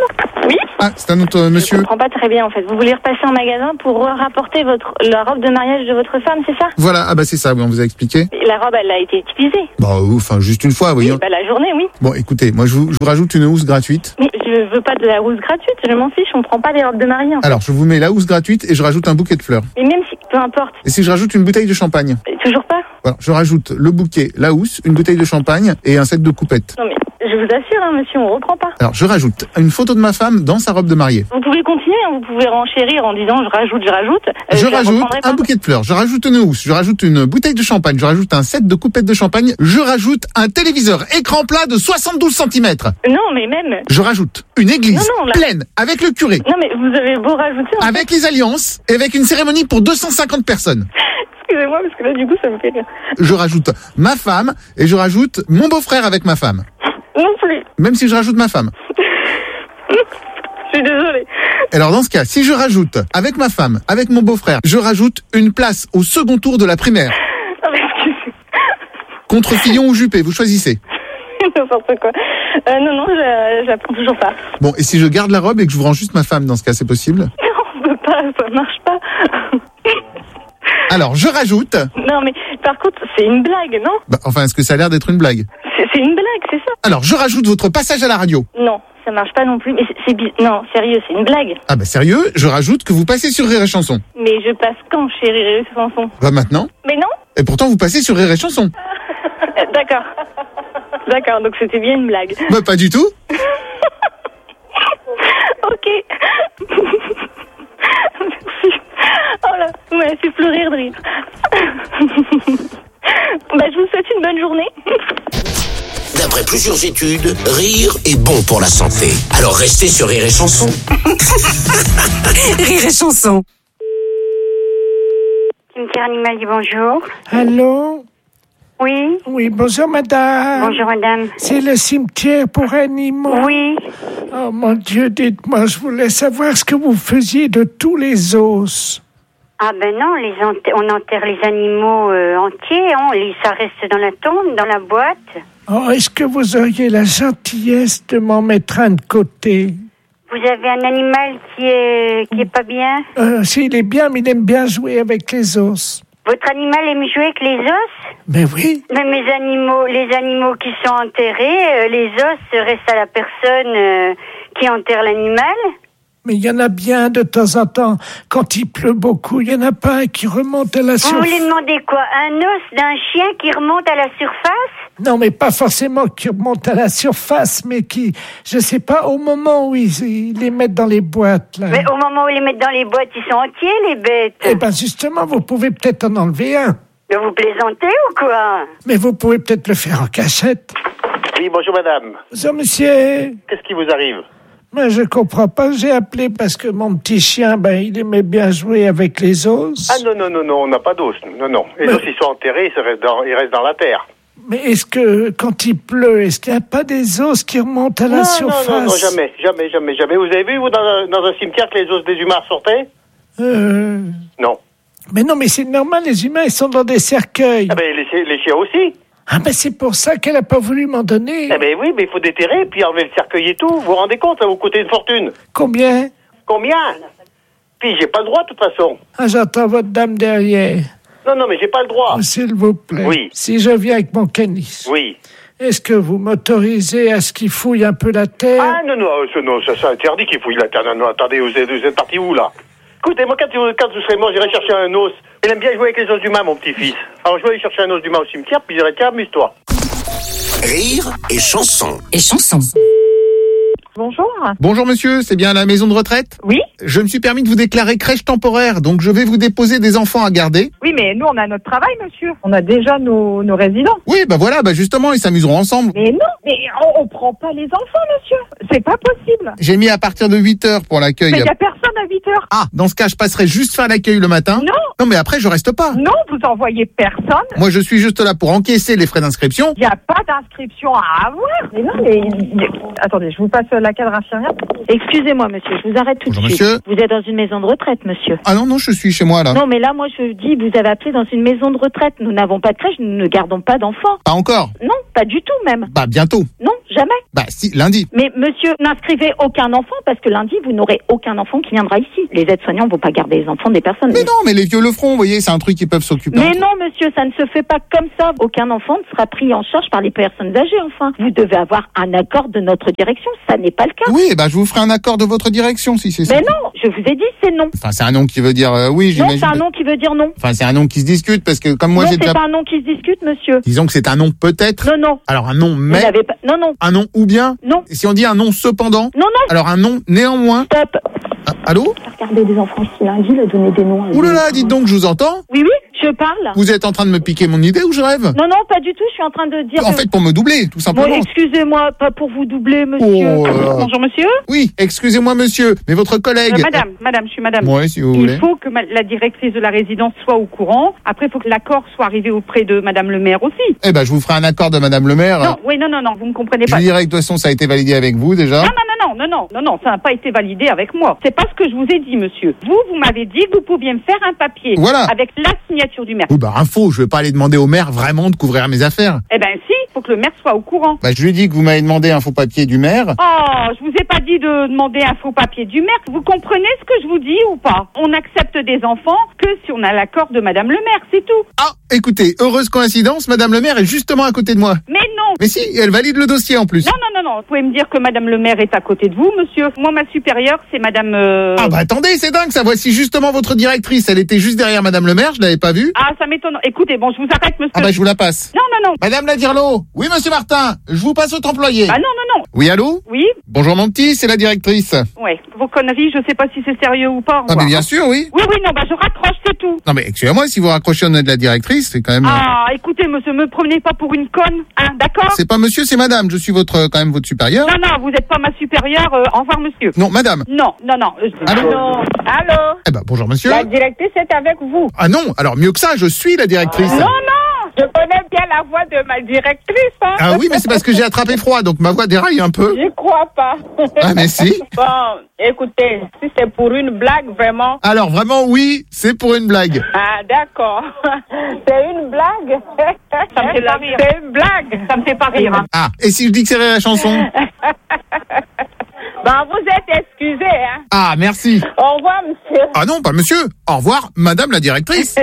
Oui. Ah, c'est un autre monsieur. Je comprends pas très bien en fait. Vous voulez repasser en magasin pour rapporter la robe de mariage de votre femme, c'est ça? Voilà, ah bah c'est ça, oui, on vous a expliqué. La robe, elle a été utilisée. Bah, enfin, juste une fois, voyons. Oui, bah la journée, oui. Bon, écoutez, moi je vous rajoute une housse gratuite. Mais je veux pas de la housse gratuite, je m'en fiche, on prend pas des robes de mariée. En fait. Alors, je vous mets la housse gratuite et je rajoute un bouquet de fleurs. Mais même si, peu importe. Et si je rajoute une bouteille de champagne? Toujours pas. Voilà, je rajoute le bouquet, la housse, une bouteille de champagne et un set de coupettes. Non mais, je vous assure, hein, monsieur, on reprend pas. Alors, je rajoute une photo de ma femme dans sa robe de mariée. Vous pouvez continuer, hein, vous pouvez renchérir en disant je rajoute. Je rajoute un bouquet de fleurs, je rajoute une housse, je rajoute une bouteille de champagne, je rajoute un set de coupettes de champagne, je rajoute un téléviseur écran plat de 72 cm. Non, mais même... Je rajoute une église pleine avec le curé. Non, mais vous avez beau rajouter... Avec les alliances et avec une cérémonie pour 250 personnes. Excusez-moi, parce que là, du coup, ça me fait rire. Je rajoute ma femme et je rajoute mon beau-frère avec ma femme. Non plus. Même si je rajoute ma femme. Je suis désolée. Alors dans ce cas, si je rajoute avec ma femme, avec mon beau-frère, je rajoute une place au second tour de la primaire. Contre Fillon ou Juppé, vous choisissez. N'importe quoi. Non, j'apprends toujours pas. Bon, et si je garde la robe et que je vous rends juste ma femme, dans ce cas, c'est possible? Non, on peut pas, ça marche pas. Alors, je rajoute... Non, mais par contre, c'est une blague, non? Bah, enfin, est-ce que ça a l'air d'être une blague? C'est une blague, c'est ça? Alors, je rajoute votre passage à la radio. Non, ça marche pas non plus. Mais non, sérieux, c'est une blague. Ah bah sérieux, je rajoute que vous passez sur Rire et Chanson. Mais je passe quand chez Rire et Chanson? Bah maintenant. Mais non. Et pourtant, vous passez sur Rire et Chanson. D'accord. D'accord, donc c'était bien une blague. Bah pas du tout. Ok. Merci. Oh là, vous m'avez fait pleurer de rire. Bah, je vous souhaite une bonne journée. D'après plusieurs études, rire est bon pour la santé. Alors restez sur Rire et Chanson. Rire et Chanson. Cimetière Animal dit bonjour. Allô? Oui. Oui, bonjour madame. Bonjour madame. C'est le cimetière pour animaux? Oui. Oh mon Dieu, dites-moi, je voulais savoir ce que vous faisiez de tous les os. Ah ben non, on enterre les animaux entiers, ça reste dans la tombe, dans la boîte. Oh, est-ce que vous auriez la gentillesse de m'en mettre un de côté? Vous avez un animal qui est pas bien? S'il est bien, mais il aime bien jouer avec les os. Votre animal aime jouer avec les os? Mais oui. Mais les animaux qui sont enterrés, les os restent à la personne qui enterre l'animal. Mais il y en a bien de temps en temps. Quand il pleut beaucoup, il y en a pas un qui remonte à la surface. Vous voulez demander quoi? Un os d'un chien qui remonte à la surface? Non, mais pas forcément qui remonte à la surface, mais qui, je sais pas, au moment où ils les mettent dans les boîtes, là. Mais au moment où ils les mettent dans les boîtes, ils sont entiers, les bêtes. Eh ben, justement, vous pouvez peut-être en enlever un. Mais vous plaisantez ou quoi? Mais vous pouvez peut-être le faire en cachette. Oui, bonjour madame. Bonjour monsieur. Qu'est-ce qui vous arrive? Mais je comprends pas, j'ai appelé parce que mon petit chien, il aimait bien jouer avec les os. Ah non, on n'a pas d'os. Non. Les os, ils sont enterrés, ils restent dans la terre. Mais est-ce que, quand il pleut, est-ce qu'il n'y a pas des os qui remontent à la surface? Non, jamais. Vous avez vu, vous, dans un cimetière, que les os des humains sortaient? Non. Mais non, mais c'est normal, les humains, ils sont dans des cercueils. Ah ben, les chiens aussi. Ah ben, c'est pour ça qu'elle n'a pas voulu m'en donner. Ah ben oui, mais il faut déterrer, puis enlever le cercueil et tout. Vous vous rendez compte, ça vous coûter une fortune. Combien? Puis j'ai pas le droit, de toute façon. Ah, j'entends votre dame derrière. Non, mais j'ai pas le droit. Oh, s'il vous plaît. Oui. Si je viens avec mon canis. Oui. Est-ce que vous m'autorisez à ce qu'il fouille un peu la terre? Ah non, ça c'est interdit qu'il fouille la terre. Non, attendez, vous êtes parti où, là? Écoutez, moi, quand vous serez mort, j'irai chercher un os. Il aime bien jouer avec les os d'humain, mon petit-fils. Alors, je vais aller chercher un os d'humain au cimetière, puis je dirai, tiens, amuse-toi. Rire et Chanson. Et Chanson. Bonjour. Bonjour monsieur, c'est bien la maison de retraite? Oui. Je me suis permis de vous déclarer crèche temporaire, donc je vais vous déposer des enfants à garder. Oui, mais nous, on a notre travail, monsieur. On a déjà nos résidents. Oui, voilà, justement, ils s'amuseront ensemble. Mais non, mais on prend pas les enfants, monsieur. C'est pas possible. J'ai mis à partir de 8h pour l'accueil. Mais il y a personne à 8h. Ah, dans ce cas, je passerai juste faire l'accueil le matin. Non, mais après, je reste pas. Non, vous envoyez personne. Moi, je suis juste là pour encaisser les frais d'inscription. Il n'y a pas d'inscription à avoir. Mais non, mais... Attendez, je vous passe la cadre infirmière. Excusez-moi, monsieur, je vous arrête tout de suite. Monsieur. Vous êtes dans une maison de retraite, monsieur. Ah non, je suis chez moi, là. Non, mais là, moi, je dis, vous avez appelé dans une maison de retraite. Nous n'avons pas de crèche, nous ne gardons pas d'enfants. Pas encore? Non, pas du tout, même. Bientôt. Non, jamais. Bah si, lundi. Mais monsieur, n'inscrivez aucun enfant parce que lundi, vous n'aurez aucun enfant qui viendra ici. Les aides-soignants ne vont pas garder les enfants des personnes. Mais non, mais les vieux le feront, vous voyez, c'est un truc qu'ils peuvent s'occuper. Mais non, monsieur, ça ne se fait pas comme ça. Aucun enfant ne sera pris en charge par les personnes âgées, enfin. Vous devez avoir un accord de notre direction, ça n'est pas le cas. Oui, bah je vous ferai un accord de votre direction si c'est ça. Mais non, je vous ai dit c'est non. Enfin, c'est un nom qui veut dire oui, j'imagine. Non, c'est un nom qui veut dire non. Enfin, c'est un nom qui se discute parce que comme moi non, j'ai déjà... c'est pas un nom qui se discute, monsieur. Disons que c'est un nom peut-être. Non, non. Alors un nom mais... Pas... Non, non. Un nom ou bien. Non. Et si on dit un nom cependant. Non, non. Alors un nom néanmoins. Stop. Ah, allô? Regardez des enfants ici lundi, il a donné des noms. Ouh là là, dites donc, je vous entends. Oui, oui, je parle. Vous êtes en train de me piquer mon idée ou je rêve? Non, non, pas du tout, je suis en train de dire... En fait, pour me doubler, tout simplement. Bon, excusez-moi, pas pour vous doubler, monsieur. Oh, bonjour, monsieur. Oui, excusez-moi, monsieur, mais votre collègue... Madame, je suis madame. Ouais, si vous voulez. Il faut que la directrice de la résidence soit au courant. Après, il faut que l'accord soit arrivé auprès de madame le maire aussi. Eh ben, je vous ferai un accord de madame le maire. Non, oui, non, vous me comprenez pas. Je dirais que de toute façon, ça a été validé avec vous, déjà. Non, ça n'a pas été validé avec moi. C'est pas ce que je vous ai dit, monsieur. Vous m'avez dit que vous pouviez me faire un papier. Voilà. Avec la signature du maire. Oui, bah, info, je vais pas aller demander au maire vraiment de couvrir mes affaires. Eh ben, si, il faut que le maire soit au courant. Bah, je lui ai dit que vous m'avez demandé un faux papier du maire. Oh, je vous ai pas dit de demander un faux papier du maire. Vous comprenez ce que je vous dis ou pas? On accepte des enfants que si on a l'accord de madame le maire, c'est tout. Ah, écoutez, heureuse coïncidence, madame le maire est justement à côté de moi. Mais non. Mais si, elle valide le dossier en plus. Non. Vous pouvez me dire que madame le maire est à côté de vous, monsieur. Moi, ma supérieure, c'est madame... Ah bah attendez, c'est dingue ça. Voici justement votre directrice. Elle était juste derrière madame le maire, je l'avais pas vue. Ah, ça m'étonne. Écoutez, bon, je vous arrête, monsieur. Ah bah je vous la passe. Non. Madame Ladirlo. Oui, monsieur Martin. Je vous passe votre employé. Ah non. Oui, allô? Oui. Bonjour mon petit, c'est la directrice. Ouais, vos conneries, je sais pas si c'est sérieux ou pas. Ah mais bien sûr, oui. Oui, non, bah je raccroche, c'est tout. Non mais excusez-moi, si vous raccrochez au nom de la directrice, c'est quand même... Ah, écoutez, monsieur, me prenez pas pour une conne, hein, d'accord? C'est pas monsieur, c'est madame. Je suis quand même votre supérieur. Non, vous êtes pas ma supérieure. Au revoir, monsieur. Non, madame. Non. Allô? Allô? Eh ben bonjour monsieur. La directrice est avec vous. Ah non, alors mieux que ça, je suis la directrice. Non, je connais bien la voix de ma directrice. Hein. Ah oui, mais c'est parce que j'ai attrapé froid, donc ma voix déraille un peu. J'y crois pas. Ah mais si. Bon, écoutez, si c'est pour une blague, vraiment. Alors vraiment, oui, c'est pour une blague. Ah d'accord. C'est une blague. Ça me fait pas rire. C'est une blague. Ça me fait pas rire. Hein. Ah, et si je dis que c'est la chanson? Ben, vous êtes excusé, hein. Ah, merci. Au revoir, monsieur. Ah non, pas monsieur. Au revoir, madame la directrice.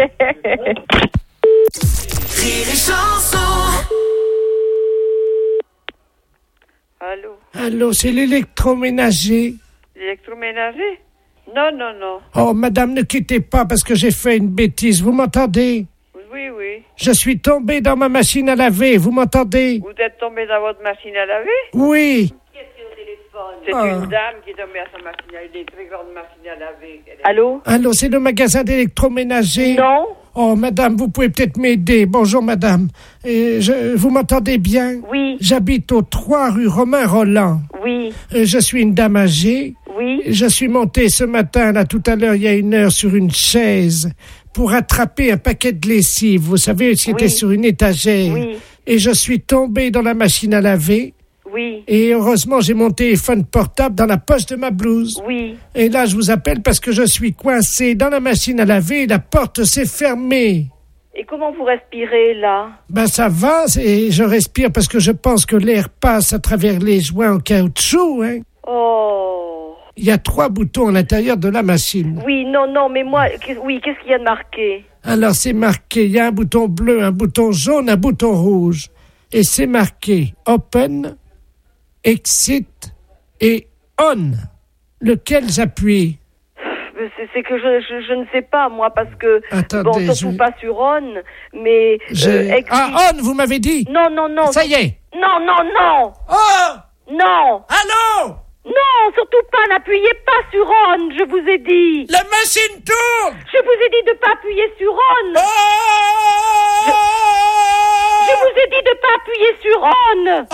Allô, c'est l'électroménager. L'électroménager? Non. Oh, madame, ne quittez pas parce que j'ai fait une bêtise. Vous m'entendez? Oui. Je suis tombé dans ma machine à laver. Vous m'entendez? Vous êtes tombé dans votre machine à laver? Oui. C'est une dame qui est tombée à sa machine à laver, des très grandes machines à laver. Allô, c'est le magasin d'électroménager? Non. Oh, madame, vous pouvez peut-être m'aider. Bonjour, madame. Vous m'entendez bien? Oui. J'habite au 3 rue Romain Roland. Oui. Je suis une dame âgée. Oui. Je suis montée ce matin, là, tout à l'heure, il y a 1 heure, sur une chaise pour attraper un paquet de lessive. Vous savez, c'était sur une étagère. Oui. Et je suis tombée dans la machine à laver. Oui. Et heureusement, j'ai mon téléphone portable dans la poche de ma blouse. Oui. Et là, je vous appelle parce que je suis coincée dans la machine à laver et la porte s'est fermée. Et comment vous respirez, là? Ben, ça va, et je respire parce que je pense que l'air passe à travers les joints en caoutchouc, hein. Oh. Il y a 3 boutons à l'intérieur de la machine. Oui, non, mais moi, qu'est-ce qu'il y a de marqué? Alors, c'est marqué, il y a un bouton bleu, un bouton jaune, un bouton rouge. Et c'est marqué Open, Exit et On. Lequel j'appuie? C'est que je ne sais pas, moi, parce que... Attendez, surtout pas sur On, mais... Exit... Ah, On, vous m'avez dit? Non. Ça y est. Non. Oh! Non. Allô? Non, surtout pas, n'appuyez pas sur On, je vous ai dit. La machine tourne. Je vous ai dit de pas appuyer sur On. Oh! Je vous ai dit de pas appuyer sur On. Oh!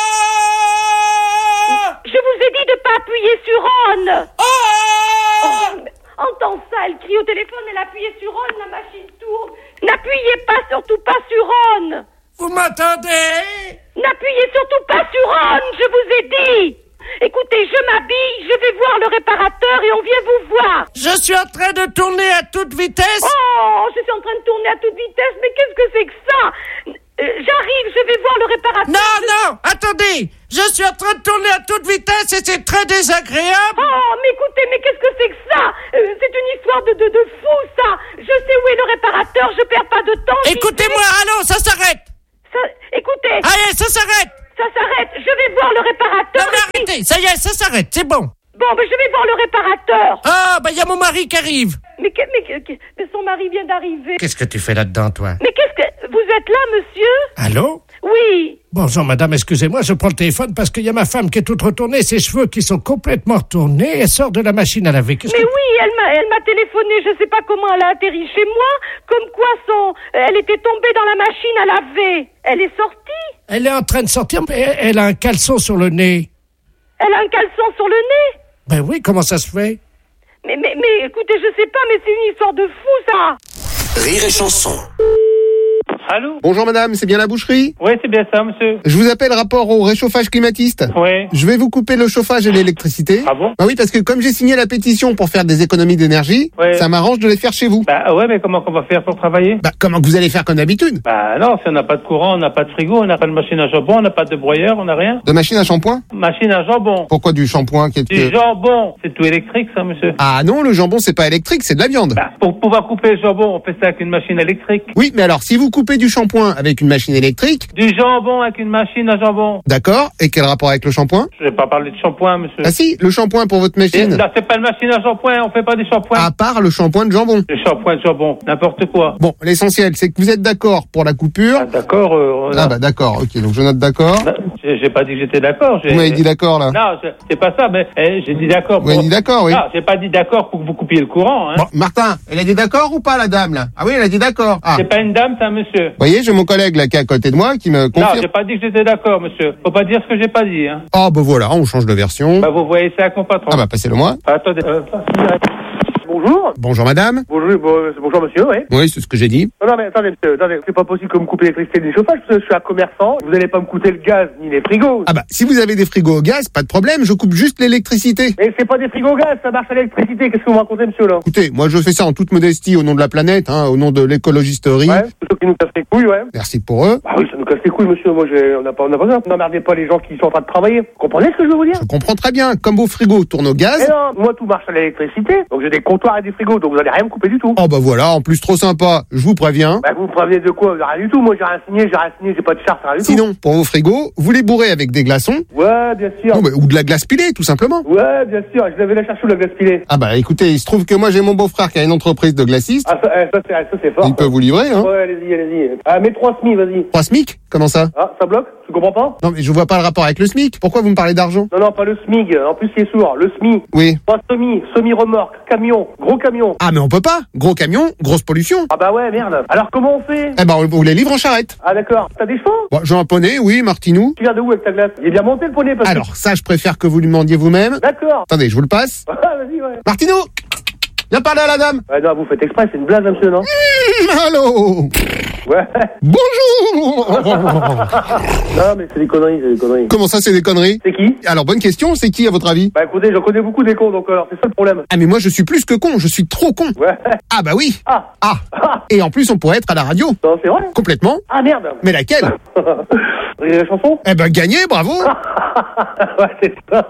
Je vous ai dit de pas appuyer sur On. Oh! Entends ça, elle crie au téléphone, elle appuie sur On, la machine tourne. N'appuyez pas, surtout pas sur On. Vous m'entendez? N'appuyez surtout pas sur On, je vous ai dit. Écoutez, je m'habille, je vais voir le réparateur et on vient vous voir. Je suis en train de tourner à toute vitesse. Oh, je suis en train de tourner à toute vitesse, mais qu'est-ce que c'est que ça? J'arrive, je vais voir le réparateur. Non, attendez. Je suis en train de tourner à toute vitesse et c'est très désagréable. Oh, mais écoutez, mais qu'est-ce que c'est que ça? C'est une histoire de fou, ça. Je sais où est le réparateur, je perds pas de temps. Écoutez-moi, allô, ça s'arrête. Écoutez. Allez, ça s'arrête. Ça s'arrête, je vais voir le réparateur. Non, mais arrêtez, ça y est, ça s'arrête, c'est bon. Bon, mais je vais voir le réparateur. Ah, bah, il y a mon mari qui arrive. Mais son mari vient d'arriver. Qu'est-ce que tu fais là-dedans, toi? Mais qu'est-ce que... Vous êtes là, monsieur? Allô? Oui. Bonjour, madame, excusez-moi, je prends le téléphone parce qu'il y a ma femme qui est toute retournée, ses cheveux qui sont complètement retournés, elle sort de la machine à laver. Mais oui, elle m'a téléphoné, je sais pas comment elle a atterri chez moi, comme quoi elle était tombée dans la machine à laver. Elle est sortie? Elle est en train de sortir, mais elle a un caleçon sur le nez. Elle a un caleçon sur le nez? Ben oui, comment ça se fait? Mais écoutez, je sais pas, mais c'est une histoire de fou, ça. Rire et chanson. Allô? Bonjour madame, c'est bien la boucherie? Oui, c'est bien ça, monsieur. Je vous appelle rapport au réchauffage climatiste. Oui. Je vais vous couper le chauffage et l'électricité. Ah bon? Bah oui, parce que comme j'ai signé la pétition pour faire des économies d'énergie, Ouais. ça m'arrange de les faire chez vous. Bah ouais, mais comment qu'on va faire pour travailler? Bah comment que vous allez faire comme d'habitude? Bah non, si on n'a pas de courant, on n'a pas de frigo, on n'a pas de machine à jambon, on n'a pas de broyeur, on n'a rien. De machine à shampoing? Machine à jambon. Pourquoi du shampoing qui est... Du jambon. C'est tout électrique, ça, monsieur. Ah non, le jambon c'est pas électrique, c'est de la viande. Bah, pour pouvoir couper le jambon, on fait ça avec une machine électrique. Oui, mais alors si vous coupez du shampoing avec une machine électrique... Du jambon avec une machine à jambon. D'accord, et quel rapport avec le shampoing? Je vais pas parler de shampoing, monsieur. Ah si, le shampoing pour votre machine. Là, c'est pas une machine à shampoing, on fait pas des shampoings. À part le shampoing de jambon. Le shampoing de jambon, n'importe quoi. Bon, l'essentiel, c'est que vous êtes d'accord pour la coupure. Ah, d'accord. Ah bah d'accord, ok, donc je note d'accord. J'ai pas dit que j'étais d'accord. Vous m'avez dit d'accord là. Non, c'est pas ça, mais j'ai dit d'accord. Vous avez dit d'accord, oui. Non, j'ai pas dit d'accord pour que vous coupiez le courant. Hein. Bon, Martin, elle a dit d'accord ou pas la dame là? Ah oui, elle a dit d'accord. Ah. C'est pas une dame, c'est un monsieur. Vous voyez, j'ai mon collègue là qui est à côté de moi qui me confirme. Non, j'ai pas dit que j'étais d'accord, monsieur. Faut pas dire ce que j'ai pas dit. Hein. Oh bah voilà, on change de version. Bah vous voyez ça avec mon patron. Ah bah passez-le-moi. Attendez. Bonjour. Bonjour madame. Bonjour monsieur, oui. Oui, c'est ce que j'ai dit. Non mais attendez, c'est pas possible que vous me coupez l'électricité du chauffage, parce que je suis un commerçant, vous allez pas me coûter le gaz ni les frigos. Ah bah si vous avez des frigos au gaz, pas de problème, je coupe juste l'électricité. Mais c'est pas des frigos au gaz, ça marche à l'électricité, qu'est-ce que vous me racontez monsieur là? Écoutez, moi je fais ça en toute modestie au nom de la planète, hein, au nom de l'écologisterie. Ouais, c'est ceux qui nous cassent les couilles, ouais. Merci pour eux. Bah oui, ça nous casse les couilles monsieur, moi on n'a pas besoin. N'emmerdez pas les gens qui sont en train de travailler. Vous comprenez ce que je veux vous dire? Je comprends très bien, comme vos frigos tournent au gaz. Mais non, moi tout marche à l'électricité, donc j'ai des comptoirs et des frigos, donc vous allez rien me couper du tout. Oh bah voilà, en plus trop sympa, je vous préviens. Bah vous me prévenez de quoi? Rien du tout, moi j'ai rien signé, j'ai pas de charte, rien du tout. Sinon, pour vos frigos, vous les bourrez avec des glaçons. Ouais, bien sûr. Non, bah, ou de la glace pilée, tout simplement. Ouais, bien sûr, je devais la chercher où la glace pilée. Ah bah écoutez, il se trouve que moi j'ai mon beau-frère qui a une entreprise de glacistes. Ah ça c'est fort. Il peut vous livrer, hein. Ouais, allez-y. Ah, mets 3 SMIC, vas-y. 3 SMIC? Comment ça? Ah, ça bloque? Tu comprends pas? Non mais je vois pas le rapport avec le SMIC. Pourquoi vous me parlez d'argent? Non, pas le SMIC. En plus, il est sourd. Le SMIC. Oui. Pas semi-remorque, camion, gros camion. Ah mais on peut pas. Gros camion, grosse pollution. Ah bah ouais, merde. Alors comment on fait? Eh ben on vous les livre en charrette. Ah d'accord. T'as des chevaux? Bon, j'ai un poney, oui, Martinou. Tu viens de où avec ta glace? Il est bien monté le poney parce Alors ça, je préfère que vous lui demandiez vous-même. D'accord. Attendez, je vous le passe. Ah, vas-y, ouais. Martinou, viens parler à la dame. Ouais, non, vous faites exprès, c'est une blague, monsieur, non? Allô. Ouais. Bonjour. Non, mais c'est des conneries. Comment ça, c'est des conneries? C'est qui? Alors, bonne question, c'est qui à votre avis? Bah écoutez, j'en connais beaucoup des cons, donc alors c'est ça le problème. Ah mais moi je suis plus que con, je suis trop con. Ouais. Ah bah oui. Ah. Et en plus on pourrait être à la radio. Non, c'est vrai? Complètement. Ah merde. Mais laquelle? La chanson? Eh ben gagné, bravo. Ouais, c'est ça.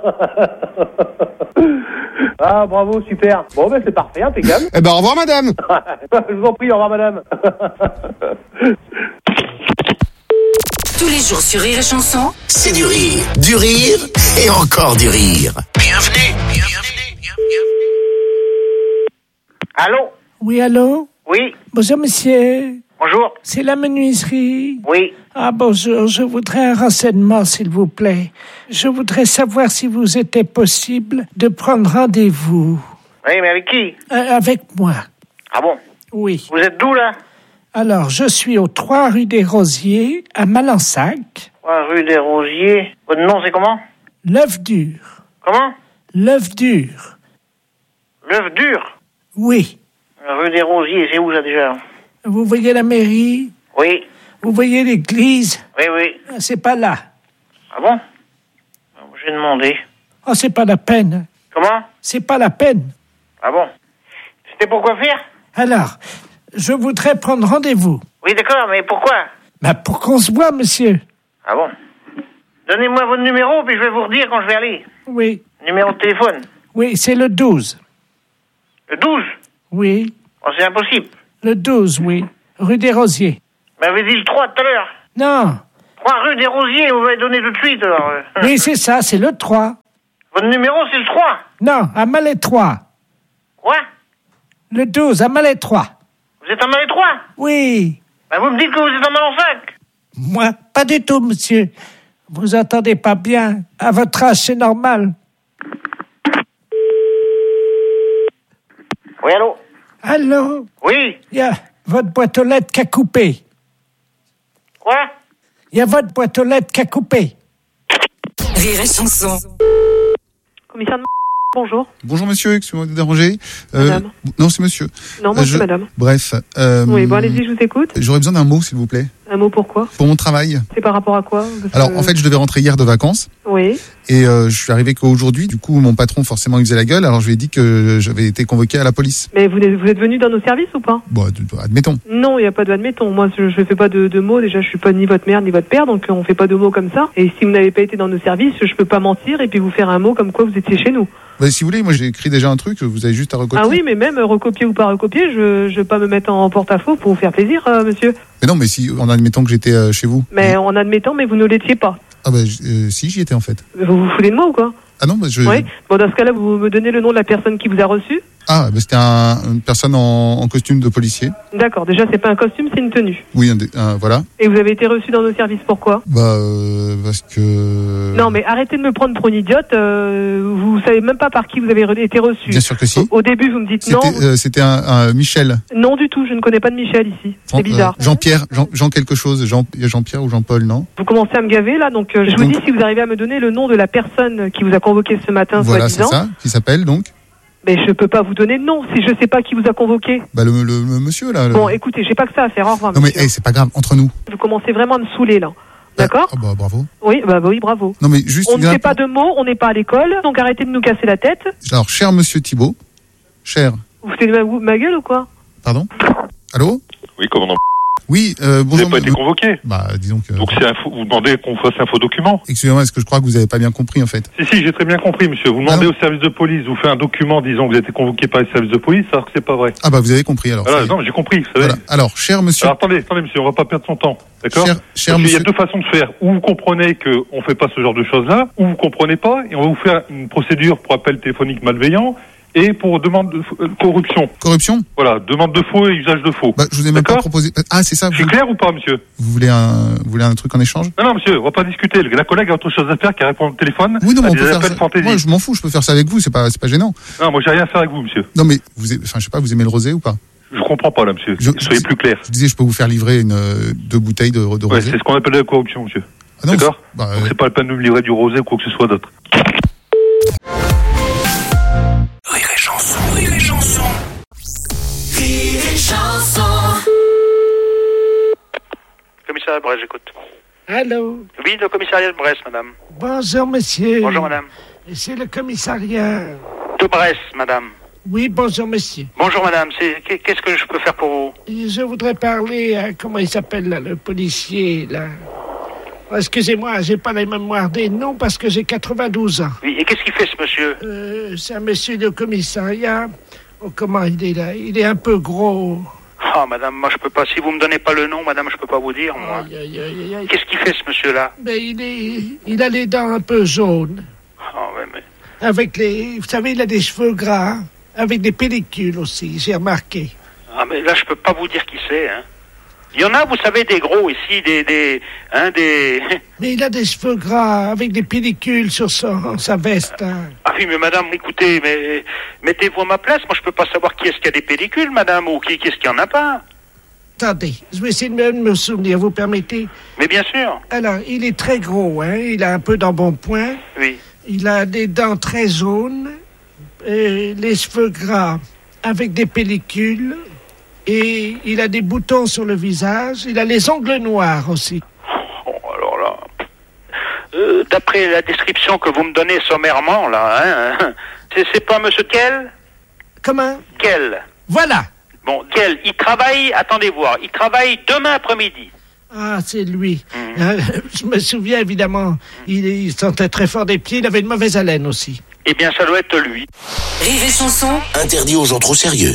Ah bravo, super. Bon ben c'est parfait, impeccable. Eh ben au revoir madame. Je vous en prie, au revoir madame. Tous les jours sur Rire et Chanson, C'est du rire et encore du rire. Bienvenue. Allô? Oui, allô? Oui. Bonjour, monsieur. Bonjour. C'est la menuiserie? Oui. Ah, bonjour. Je voudrais un renseignement, s'il vous plaît. Je voudrais savoir si vous était possible de prendre rendez-vous. Oui, mais avec qui? Avec moi. Ah bon? Oui. Vous êtes d'où, là? Alors, je suis au 3 rue des Rosiers, à Malensac. 3 rue des Rosiers. Votre nom, c'est comment? L'œuf dur. Comment? L'œuf dur. L'œuf dur? Oui. Rue des Rosiers, c'est où, ça, déjà? Vous voyez la mairie? Oui. Vous voyez l'église? Oui, oui. C'est pas là. Ah bon? J'ai demandé. Oh, c'est pas la peine. Comment? C'est pas la peine. Ah bon? C'était pour quoi faire? Alors, je voudrais prendre rendez-vous. Oui, d'accord, mais pourquoi? Pour qu'on se voit, monsieur. Ah bon? Donnez-moi votre numéro, puis je vais vous redire quand je vais aller. Oui. Numéro de téléphone. Oui, c'est le 12. Le 12? Oui. Oh, c'est impossible. Le 12, oui. Rue des Rosiers. Vous m'avez dit le 3 tout à l'heure. Non. 3 rue des Rosiers, vous m'avez donné tout de suite, alors. Oui, c'est ça, c'est le 3. Votre numéro, c'est le 3? Non, à Malais 3. Quoi? Le 12, à Malais 3. Vous êtes en Malais 3? Oui. Ben, vous me dites que vous êtes en Malais 5. Moi, pas du tout, monsieur. Vous entendez pas bien. À votre âge, c'est normal. Oui, allô? Allô? Oui. Il y a votre boîte aux lettres qui a coupé. Quoi? Il y a votre boîte aux lettres qui a coupé. Rire et chanson. Commissaire de... Bonjour. Bonjour monsieur, excusez-moi de déranger. Madame. Non, c'est monsieur. Non, moi c'est madame. Bref. Oui, bon, allez-y, je vous écoute. J'aurais besoin d'un mot, s'il vous plaît. Un mot pourquoi? Pour mon travail. C'est par rapport à quoi? Alors, en fait, je devais rentrer hier de vacances. Oui. Et je suis arrivé qu'aujourd'hui. Du coup, mon patron, forcément, il faisait la gueule. Alors, je lui ai dit que j'avais été convoqué à la police. Mais vous êtes venu dans nos services ou pas? Bon, admettons. Non, il n'y a pas d'admettons. Moi, je fais pas de mots. Déjà, je suis pas ni votre mère ni votre père, donc on fait pas de mots comme ça. Et si vous n'avez pas été dans nos services, je peux pas mentir et puis vous faire un mot comme quoi vous étiez chez nous. Bah, si vous voulez, moi j'ai écrit déjà un truc, vous avez juste à recopier. Ah oui, mais même recopier ou pas recopier, je vais pas me mettre en porte-à-faux pour vous faire plaisir, monsieur. Mais non, mais si, en admettant que j'étais chez vous. Mais en admettant, mais vous ne l'étiez pas. Ah bah si, j'y étais en fait. Vous vous foutez de moi ou quoi? Ah non, bah je... Oui. Bon, dans ce cas-là, vous me donnez le nom de la personne qui vous a reçu? Ah, bah c'était une personne en costume de policier. D'accord, déjà c'est pas un costume, c'est une tenue. Oui, voilà. Et vous avez été reçu dans nos services, pourquoi? Bah, parce que... Non, mais arrêtez de me prendre pour une idiote, vous savez même pas par qui vous avez été reçu. Bien sûr que si. Au début, vous me dites non. C'était un Michel. Non du tout, je ne connais pas de Michel ici. C'est bizarre. Jean-Pierre, Jean quelque chose, Jean-Pierre ou Jean-Paul, non? Vous commencez à me gaver là, donc je vous dis si vous arrivez à me donner le nom de la personne qui vous a convoqué ce matin, voilà, c'est ça, qui s'appelle donc? Mais je peux pas vous donner de nom si je sais pas qui vous a convoqué. Bah le monsieur là. Bon, écoutez, j'ai pas que ça à faire. Au revoir. Non mais c'est pas grave, entre nous. Vous commencez vraiment à me saouler là. D'accord? Ah bah bravo. Oui, oui, bravo. Non mais juste. On ne fait pas de mots, on n'est pas à l'école, donc arrêtez de nous casser la tête. Alors, cher monsieur Thibault, cher. Vous foutez de ma gueule ou quoi? Pardon? Allô? Oui, commandant. Oui, bonjour. Vous n'avez pas été convoqué? Bah, disons que... Donc, vous demandez qu'on fasse un faux document? Excusez-moi, est-ce que je crois que vous avez pas bien compris, en fait? Si, j'ai très bien compris, monsieur. Vous demandez au service de police, vous faites un document disant que vous avez été convoqué par les services de police, alors que c'est pas vrai. Ah bah, vous avez compris, alors. Voilà, non, j'ai compris, vous savez. Voilà. Alors, cher monsieur... Alors, attendez, monsieur, on va pas perdre son temps. D'accord? Cher monsieur... Il y a deux façons de faire. Ou vous comprenez qu'on fait pas ce genre de choses-là, ou vous comprenez pas, et on va vous faire une procédure pour appel téléphonique malveillant, et pour demande de corruption. Corruption? Voilà, demande de faux et usage de faux. Bah, je vous ai même pas proposé... Ah, c'est ça. Je suis clair ou pas, monsieur? Vous voulez un truc en échange? Non, monsieur, on va pas discuter. La collègue a autre chose à faire qu'à répondre au téléphone. Oui, non, mais on peut faire ça. Moi, je m'en fous, je peux faire ça avec vous, c'est pas gênant. Non, moi, j'ai rien à faire avec vous, monsieur. Non, mais je sais pas, vous aimez le rosé ou pas? Je comprends pas, là, monsieur. Soyez plus clair. Je disais, je peux vous faire livrer 2 bouteilles de rosé. Ouais, c'est ce qu'on appelle la corruption, monsieur. Ah non, d'accord? Donc, c'est pas la peine de me livrer du rosé ou quoi que ce soit d'autre. Rire et chanson, rire et chanson. Rire et chanson. Commissariat de Brest, j'écoute. Allô? Oui, le commissariat de Brest, madame. Bonjour, monsieur. Bonjour, madame. C'est le commissariat. De Brest, madame. Oui, bonjour, monsieur. Bonjour, madame. Qu'est-ce que je peux faire pour vous? Je voudrais parler à, comment il s'appelle, là, le policier, là. Oh, excusez-moi, j'ai pas la mémoire des noms parce que j'ai 92 ans. Oui, et qu'est-ce qu'il fait, ce monsieur? C'est un monsieur de commissariat. Oh, comment il est là? Il est un peu gros. Ah, madame, moi, je peux pas. Si vous me donnez pas le nom, madame, je peux pas vous dire, moi. Qu'est-ce qu'il fait, ce monsieur-là? Ben, il a les dents un peu jaunes. Ah, ouais, mais... Avec vous savez, il a des cheveux gras. Avec des pellicules aussi, j'ai remarqué. Ah, mais là, je peux pas vous dire qui c'est, hein. Il y en a, vous savez, des gros ici, des... Mais il a des cheveux gras avec des pellicules sur sa veste. Hein. Ah oui, mais madame, écoutez, mais mettez-vous à ma place. Moi, je peux pas savoir qui est-ce qui a des pellicules, madame, ou qui est-ce qui en a pas. Attendez, je vais essayer de me souvenir, vous permettez? Mais bien sûr. Alors, il est très gros, hein. Il a un peu d'embonpoint. Oui. Il a des dents très jaunes, les cheveux gras avec des pellicules. Et il a des boutons sur le visage. Il a les ongles noirs aussi. Oh, alors là... d'après la description que vous me donnez sommairement, là, hein, c'est pas monsieur Kell? Comment? Kell. Voilà. Bon, Kell, il travaille... Attendez voir. Il travaille demain après-midi. Ah, c'est lui. Je me souviens, évidemment, il sentait très fort des pieds, il avait une mauvaise haleine aussi. Eh bien, ça doit être lui. Rire et chanson. Interdit aux gens trop sérieux.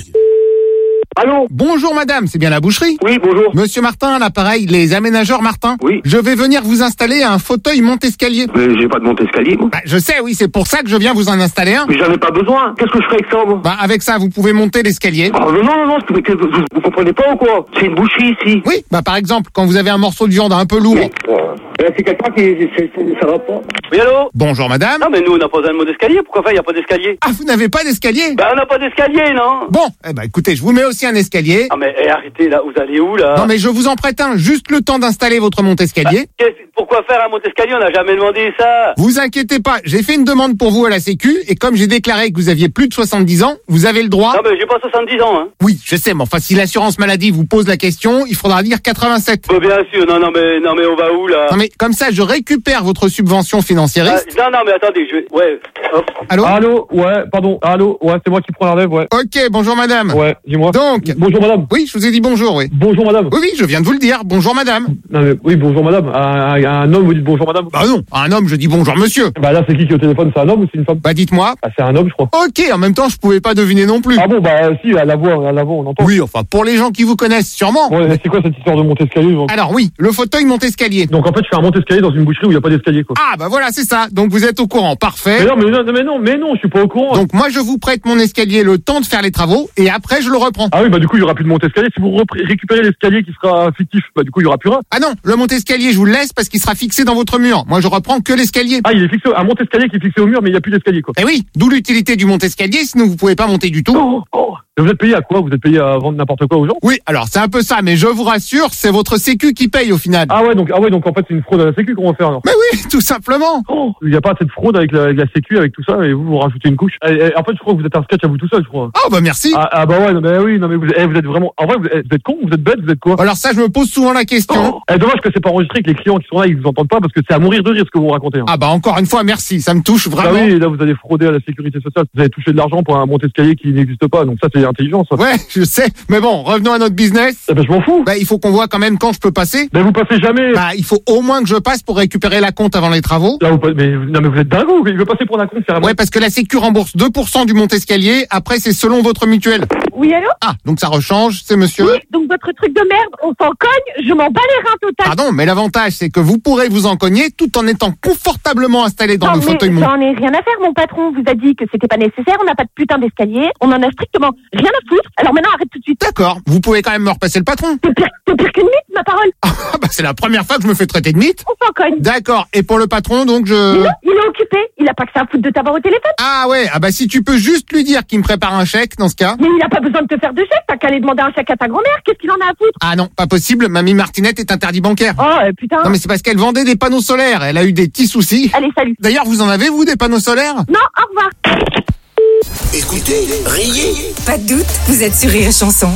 Allô? Bonjour madame, c'est bien la boucherie? Oui, bonjour. Monsieur Martin, à l'appareil, les aménageurs Martin? Oui. Je vais venir vous installer un fauteuil monte-escalier. Mais j'ai pas de monte-escalier, moi. Bah, je sais, oui, c'est pour ça que je viens vous en installer un. Mais j'en ai pas besoin. Qu'est-ce que je ferais avec ça, moi? Bah, avec ça, vous pouvez monter l'escalier. Oh, non, vous comprenez pas ou quoi? C'est une boucherie ici. Oui, bah par exemple, quand vous avez un morceau de viande un peu lourd. Là, c'est quelqu'un ça va pas. Oui, allô? Bonjour madame. Non, mais nous, on n'a pas besoin de mot d'escalier. Pourquoi faire? Il n'y a pas d'escalier. Ah, vous n'avez pas d'escalier? Bah, on n'a pas d'escalier, non? Bon, eh ben, écoutez, je vous mets aussi un escalier. Ah, mais arrêtez, là, vous allez où, là? Non, mais je vous en prête un, juste le temps d'installer votre monte-escalier. Pourquoi faire un monte-escalier? On n'a jamais demandé ça. Vous inquiétez pas, j'ai fait une demande pour vous à la Sécu, et comme j'ai déclaré que vous aviez plus de 70 ans, vous avez le droit... Non, mais j'ai pas 70 ans, hein. Oui, je sais, mais enfin, si l'assurance maladie vous pose la question, il faudra dire 87. Bah, bien sûr, non, mais on va où, là? Non, mais comme ça, je récupère votre subvention financière. Non, mais attendez, ouais. Hop. Allô, ouais, pardon. Allô, ouais, c'est moi qui prends la relève, ouais. Ok, bonjour madame. Ouais, dis-moi. Donc. Bonjour madame. Oui, je vous ai dit bonjour, oui. Bonjour madame. Oui, je viens de vous le dire. Bonjour madame. Non, mais oui, bonjour madame. Un homme, vous dites bonjour madame? Bah non, à un homme, je dis bonjour monsieur. Bah là, c'est qui est au téléphone? C'est un homme ou c'est une femme? Bah dites-moi. Bah c'est un homme, je crois. Ok, en même temps, je pouvais pas deviner non plus. Ah bon, bah si, à la voix, on entend. Oui, enfin, pour les gens qui vous connaissent, sûrement. Ouais, c'est quoi cette histoire de monte-escalier? Alors oui, le fauteuil monte-escalier. Donc en fait, je fais un monte-escalier dans une boucherie où il n'y a pas d'escalier, quoi. Ah bah voilà, c'est ça. Donc vous êtes au courant, parfait. Mais non, je suis pas au courant. Donc moi, je vous prête mon escalier le temps de faire les travaux, et après, je le reprends. Ah oui, bah du coup, il y aura plus de monte-escalier. Si vous récupérez l'escalier qui sera fictif, bah du coup, il y aura plus rien. Ah non, le monte-escalier, je vous le laisse parce qu'il sera fixé dans votre mur. Moi, je reprends que l'escalier. Ah, il est fixé, un monte-escalier qui est fixé au mur, mais il n'y a plus d'escalier, quoi. Eh oui, d'où l'utilité du monte-escalier, sinon vous pouvez pas monter du tout. Et vous êtes payé à quoi? Vous êtes payé à vendre n'importe quoi aux gens? Oui, alors c'est un peu ça, mais je vous rassure, c'est votre sécu qui paye au final. Ah ouais, donc en fait, c'est une fraude à la sécu qu'on va faire, alors. Mais oui, tout simplement. Il n'y a pas assez de fraude avec la sécu, avec tout ça, et vous rajoutez une couche. Et en fait, je crois que vous êtes un sketch à vous tout seul, je crois. Oh bah merci. Ah bah ouais, non mais vous êtes vraiment, en vrai, vous êtes con, vous êtes bête, vous êtes quoi? Alors ça, je me pose souvent la question. Dommage que c'est pas enregistré, que les clients qui sont là, ils vous entendent pas, parce que c'est à mourir de rire ce que vous racontez. Hein. Ah bah encore une fois, merci, ça me touche vraiment. Ah oui, là vous allez frauder à la sécurité sociale, vous avez touché de l'argent pour un monte-escalier qui n'existe pas, donc ça c'est intelligent, ça. Ouais, je sais, mais bon, revenons à notre business. Eh ben je m'en fous. Bah il faut qu'on voit quand même quand je peux passer. Mais vous passez jamais. Bah il faut au moins que je passe pour récupérer la compte avant les travaux. Là, mais vous êtes dingue, il veut passer pour la compte carrément. Ouais, parce que la Sécu rembourse 2% du monte-escalier, après c'est selon votre mutuelle. Oui, allô? Ah, donc ça rechange, c'est monsieur. Oui, donc votre truc de merde, on s'en cogne, je m'en bats les reins total. Pardon, mais l'avantage c'est que vous pourrez vous en cogner tout en étant confortablement installé dans le fauteuil monte. J'en ai rien à faire, mon patron vous a dit que c'était pas nécessaire, on n'a pas de putain d'escalier, on en a strictement rien à foutre, alors maintenant arrête tout de suite. D'accord, vous pouvez quand même me repasser le patron. T'es pire qu'une mythe, ma parole. Ah bah c'est la première fois que je me fais traiter de mythe. On s'en cogne. D'accord, et pour le patron donc Mais non, il est occupé, il a pas que ça à foutre de t'avoir au téléphone. Ah ouais, ah bah si tu peux juste lui dire qu'il me prépare un chèque dans ce cas. Mais il a pas besoin de te faire de chèque, t'as qu'à aller demander un chèque à ta grand-mère, qu'est-ce qu'il en a à foutre? Ah non, pas possible, mamie Martinette est interdit bancaire. Oh putain. Non mais c'est parce qu'elle vendait des panneaux solaires, elle a eu des petits soucis. Allez, salut. D'ailleurs, vous en avez vous des panneaux solaires? Non, au revoir. Écoutez, riez. Pas de doute, vous êtes sur Rire et Chanson.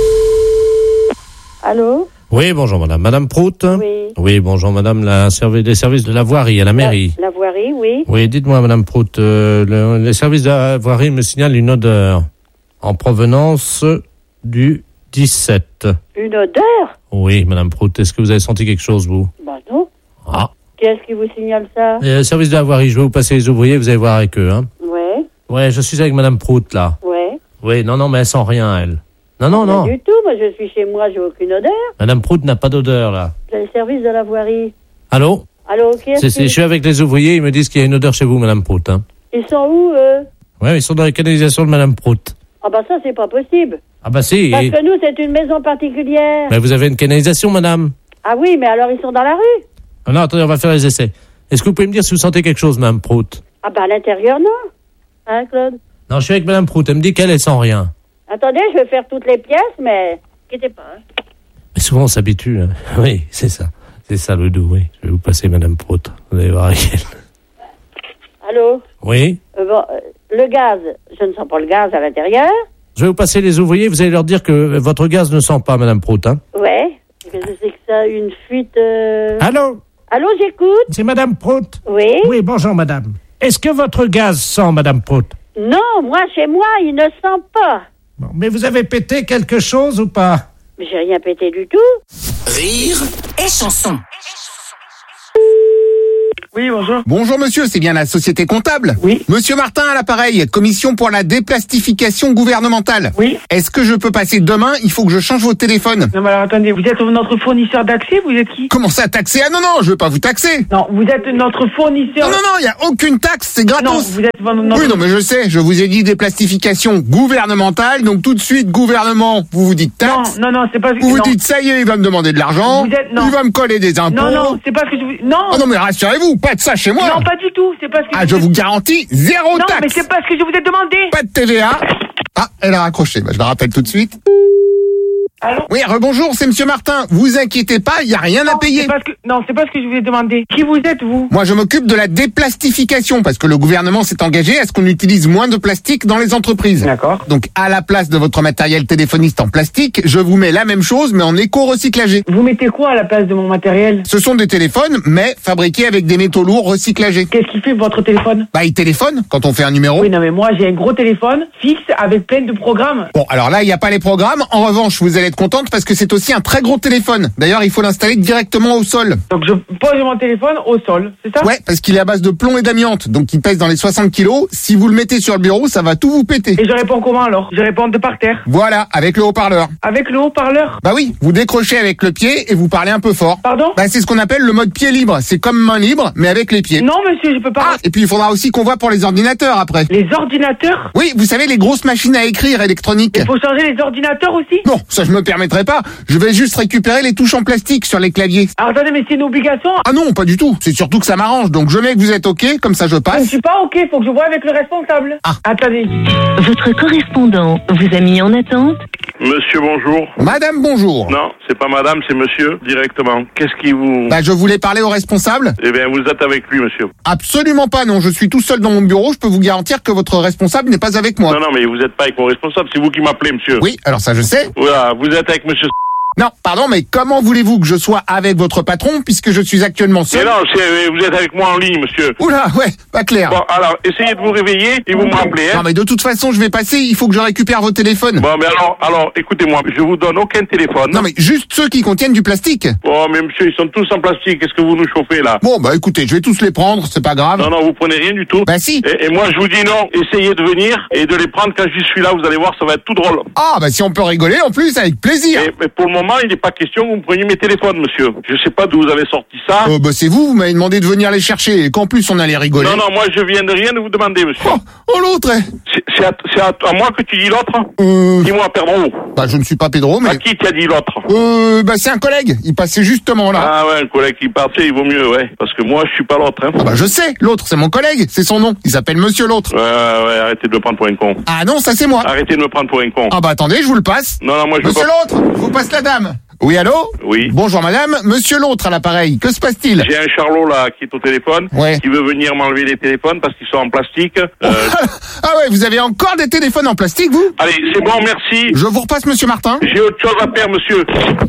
Allô? Oui, bonjour madame. Madame Prout? Oui. Oui, bonjour madame, des services de la voirie à la mairie. La voirie, oui. Oui, dites-moi madame Prout, les services de la voirie me signalent une odeur en provenance du 17. Une odeur? Oui, madame Prout, est-ce que vous avez senti quelque chose, vous? Bah non. Ah. Qu'est-ce qui vous signale ça? Service de la voirie, je vais vous passer les ouvriers, vous allez voir avec eux, hein. Ouais. Ouais, je suis avec madame Prout, là. Ouais. Oui, non, mais elle sent rien, elle. Non. Pas du tout, moi je suis chez moi, j'ai aucune odeur. Madame Prout n'a pas d'odeur, là. C'est le service de la voirie. Allô? Allô, Je suis avec les ouvriers, ils me disent qu'il y a une odeur chez vous, madame Prout, hein. Ils sont où, eux? Ouais, ils sont dans la canalisation de madame Prout. Ah bah ça, c'est pas possible. Ah bah si. Parce que nous, c'est une maison particulière. Mais vous avez une canalisation, madame? Ah oui, mais alors ils sont dans la rue? Ah non, attendez, on va faire les essais. Est-ce que vous pouvez me dire si vous sentez quelque chose, madame Prout? Ah bah à l'intérieur, non. Hein, Claude? Non, je suis avec madame Prout, elle me dit qu'elle sent rien. Attendez, je vais faire toutes les pièces, mais... Inquiétez pas. Hein. Mais souvent, on s'habitue. Hein. Oui, c'est ça. C'est ça le doux, oui. Je vais vous passer madame Prout. Vous allez voir avec elle. Allô? Oui? Le gaz, je ne sens pas le gaz à l'intérieur. Je vais vous passer les ouvriers, vous allez leur dire que votre gaz ne sent pas, madame Prout, hein? Ouais. Qu'est-ce que c'est que ça? Une fuite... Allô? Allô, j'écoute? C'est madame Prout? Oui? Oui, bonjour madame. Est-ce que votre gaz sent, madame Prout? Non, moi, chez moi, il ne sent pas. Bon, mais vous avez pété quelque chose ou pas? Mais j'ai rien pété du tout. Rire et chanson. Oui, bonjour. Bonjour monsieur, c'est bien la société comptable? Oui. Monsieur Martin à l'appareil, commission pour la déplastification gouvernementale. Oui. Est-ce que je peux passer demain? Il faut que je change vos téléphones. Non, mais alors attendez, vous êtes notre fournisseur d'accès, vous êtes qui? Comment ça, taxer? Ah non, je veux pas vous taxer. Non, vous êtes notre fournisseur. Non, il y a aucune taxe, c'est gratos. Non, vous êtes notre... Oui, non, mais je sais, je vous ai dit déplastification gouvernementale, donc tout de suite, gouvernement, vous vous dites taxe. Non, c'est pas... Vous vous dites, ça y est, il va me demander de l'argent. Il va me coller des impôts. Non, c'est pas ce que je vous... Non. Oh non, mais rassurez-vous, pas de ça chez moi. Non, pas du tout, c'est pas ce que je vous garantis, zéro taxe. Non, mais c'est pas ce que je vous ai demandé. Pas de TVA. Ah, elle a raccroché, je la rappelle tout de suite. Allô? Oui, rebonjour, c'est monsieur Martin. Vous inquiétez pas, il y a rien à payer. C'est pas ce que je vous ai demandé. Qui vous êtes, vous? Moi, je m'occupe de la déplastification parce que le gouvernement s'est engagé à ce qu'on utilise moins de plastique dans les entreprises. D'accord. Donc, à la place de votre matériel téléphoniste en plastique, je vous mets la même chose, mais en éco-recyclagé. Vous mettez quoi à la place de mon matériel? Ce sont des téléphones, mais fabriqués avec des métaux lourds recyclagés. Qu'est-ce qui fait votre téléphone? Bah, il téléphone quand on fait un numéro. Oui, non, mais moi, j'ai un gros téléphone fixe avec plein de programmes. Bon, alors là, il n'y a pas les programmes. En revanche, vous allez être contente parce que c'est aussi un très gros téléphone. D'ailleurs, il faut l'installer directement au sol. Donc, je pose mon téléphone au sol, c'est ça? Ouais, parce qu'il est à base de plomb et d'amiante. Donc, il pèse dans les 60 kilos. Si vous le mettez sur le bureau, ça va tout vous péter. Et je réponds comment alors? Je réponds de par terre. Voilà, avec le haut-parleur. Avec le haut-parleur? Bah oui, vous décrochez avec le pied et vous parlez un peu fort. Pardon? Bah, c'est ce qu'on appelle le mode pied libre. C'est comme main libre, mais avec les pieds. Non, monsieur, je peux pas. Ah, et puis il faudra aussi qu'on voit pour les ordinateurs après. Les ordinateurs? Oui, vous savez, les grosses machines à écrire électroniques. Il faut changer les ordinateurs aussi? Non, ça je me permettrai pas. Je vais juste récupérer les touches en plastique sur les claviers. Alors attendez, mais c'est une obligation? Ah non, pas du tout. C'est surtout que ça m'arrange. Donc je mets que vous êtes OK, comme ça je passe. Je ne suis pas OK, faut que je voie avec le responsable. Ah. Attendez. Votre correspondant vous a mis en attente. Monsieur, bonjour. Madame, bonjour. Non, c'est pas madame, c'est monsieur, directement. Qu'est-ce qui vous... Bah, je voulais parler au responsable. Eh bien, vous êtes avec lui, monsieur. Absolument pas, non. Je suis tout seul dans mon bureau. Je peux vous garantir que votre responsable n'est pas avec moi. Non, mais vous n'êtes pas avec mon responsable. C'est vous qui m'appelez, monsieur. Oui, alors ça, je sais. Voilà, vous êtes avec monsieur... Non, pardon, mais comment voulez-vous que je sois avec votre patron puisque je suis actuellement seul? Mais non, vous êtes avec moi en ligne, monsieur. Oula, ouais, pas clair. Bon, alors, essayez de vous réveiller et vous me rappelez, hein. Non, mais de toute façon, je vais passer, il faut que je récupère vos téléphones. Bon, mais alors, écoutez-moi, je vous donne aucun téléphone. Non, mais juste ceux qui contiennent du plastique. Oh, mais monsieur, ils sont tous en plastique, qu'est-ce que vous nous chauffez, là? Bon, bah écoutez, je vais tous les prendre, c'est pas grave. Non, vous prenez rien du tout. Bah si. Et moi, je vous dis non, essayez de venir et de les prendre quand je suis là, vous allez voir, ça va être tout drôle. Ah, bah si on peut rigoler, en plus, avec plaisir. Mais pour le moment, il n'est pas question que vous me preniez mes téléphones, monsieur. Je sais pas d'où vous avez sorti ça. Bah c'est vous m'avez demandé de venir les chercher et qu'en plus on allait rigoler. Non, moi je viens de rien de vous demander, monsieur. Oh l'autre. C'est à moi que tu dis l'autre. Dis-moi, Pedro. Bah je ne suis pas Pedro, mais... À qui tu as dit l'autre? Bah c'est un collègue, il passait justement là. Ah ouais, un collègue qui passait, il vaut mieux, ouais. Parce que moi je suis pas l'autre, hein. Ah bah je sais, l'autre c'est mon collègue, c'est son nom. Il s'appelle Monsieur l'autre. Ouais, arrêtez de me prendre pour un con. Ah non, ça c'est moi. Arrêtez de me prendre pour un con. Ah bah attendez, je vous le passe. Non, moi je Monsieur l'autre, je vous passe la dame. Oui, allô? Oui. Bonjour madame, monsieur l'autre à l'appareil, que se passe-t-il? J'ai un charlot là qui est au téléphone, qui veut venir m'enlever les téléphones parce qu'ils sont en plastique. Ah ouais, vous avez encore des téléphones en plastique, vous? Allez, c'est bon, merci. Je vous repasse monsieur Martin. J'ai autre chose à faire, monsieur.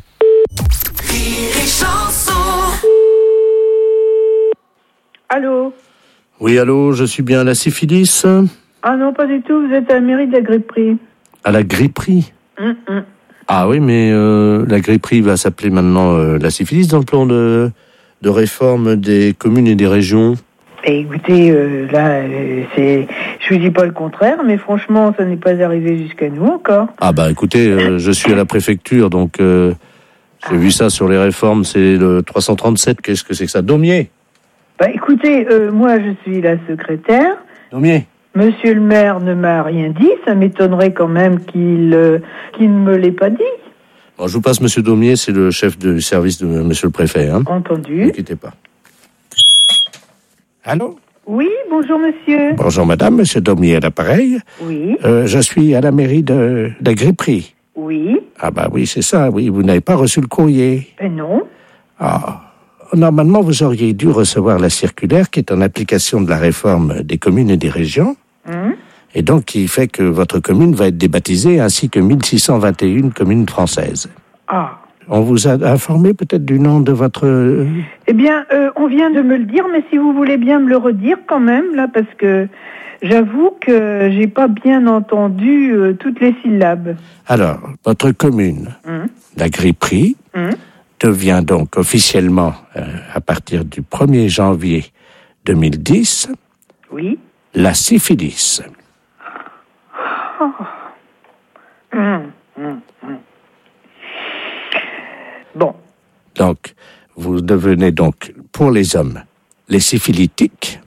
Allô? Oui, allô, je suis bien à la syphilis? Ah non, pas du tout, vous êtes à la mairie de la Gripperie. À la Gripperie? Ah oui, mais la Gripperie va s'appeler maintenant la syphilis dans le plan de réforme des communes et des régions. Et écoutez, je vous dis pas le contraire, mais franchement, ça n'est pas arrivé jusqu'à nous encore. Ah bah écoutez, je suis à la préfecture, donc j'ai vu ça sur les réformes, c'est le 337, qu'est-ce que c'est que ça? Daumier? Bah écoutez, moi je suis la secrétaire. Daumier? Monsieur le maire ne m'a rien dit, ça m'étonnerait quand même qu'il ne me l'ait pas dit. Bon, je vous passe monsieur Daumier, c'est le chef du service de monsieur le préfet. Hein. Entendu. Ne quittez pas. Allô? Oui, bonjour monsieur. Bonjour madame, monsieur Daumier à l'appareil. Oui. Je suis à la mairie de la Gripperie. Oui. Ah bah oui, c'est ça, oui, vous n'avez pas reçu le courrier. Non. Ah, normalement vous auriez dû recevoir la circulaire qui est en application de la réforme des communes et des régions. Et donc, qui fait que votre commune va être débaptisée, ainsi que 1621 communes françaises. Ah. On vous a informé peut-être du nom de votre... Eh bien, on vient de me le dire, mais si vous voulez bien me le redire quand même, là, parce que J'avoue que j'ai pas bien entendu toutes les syllabes. Alors, votre commune, la Gripperie, devient donc officiellement, à partir du 1er janvier 2010, oui, la syphilis. Bon. Donc, vous devenez donc, pour les hommes, les syphilitiques,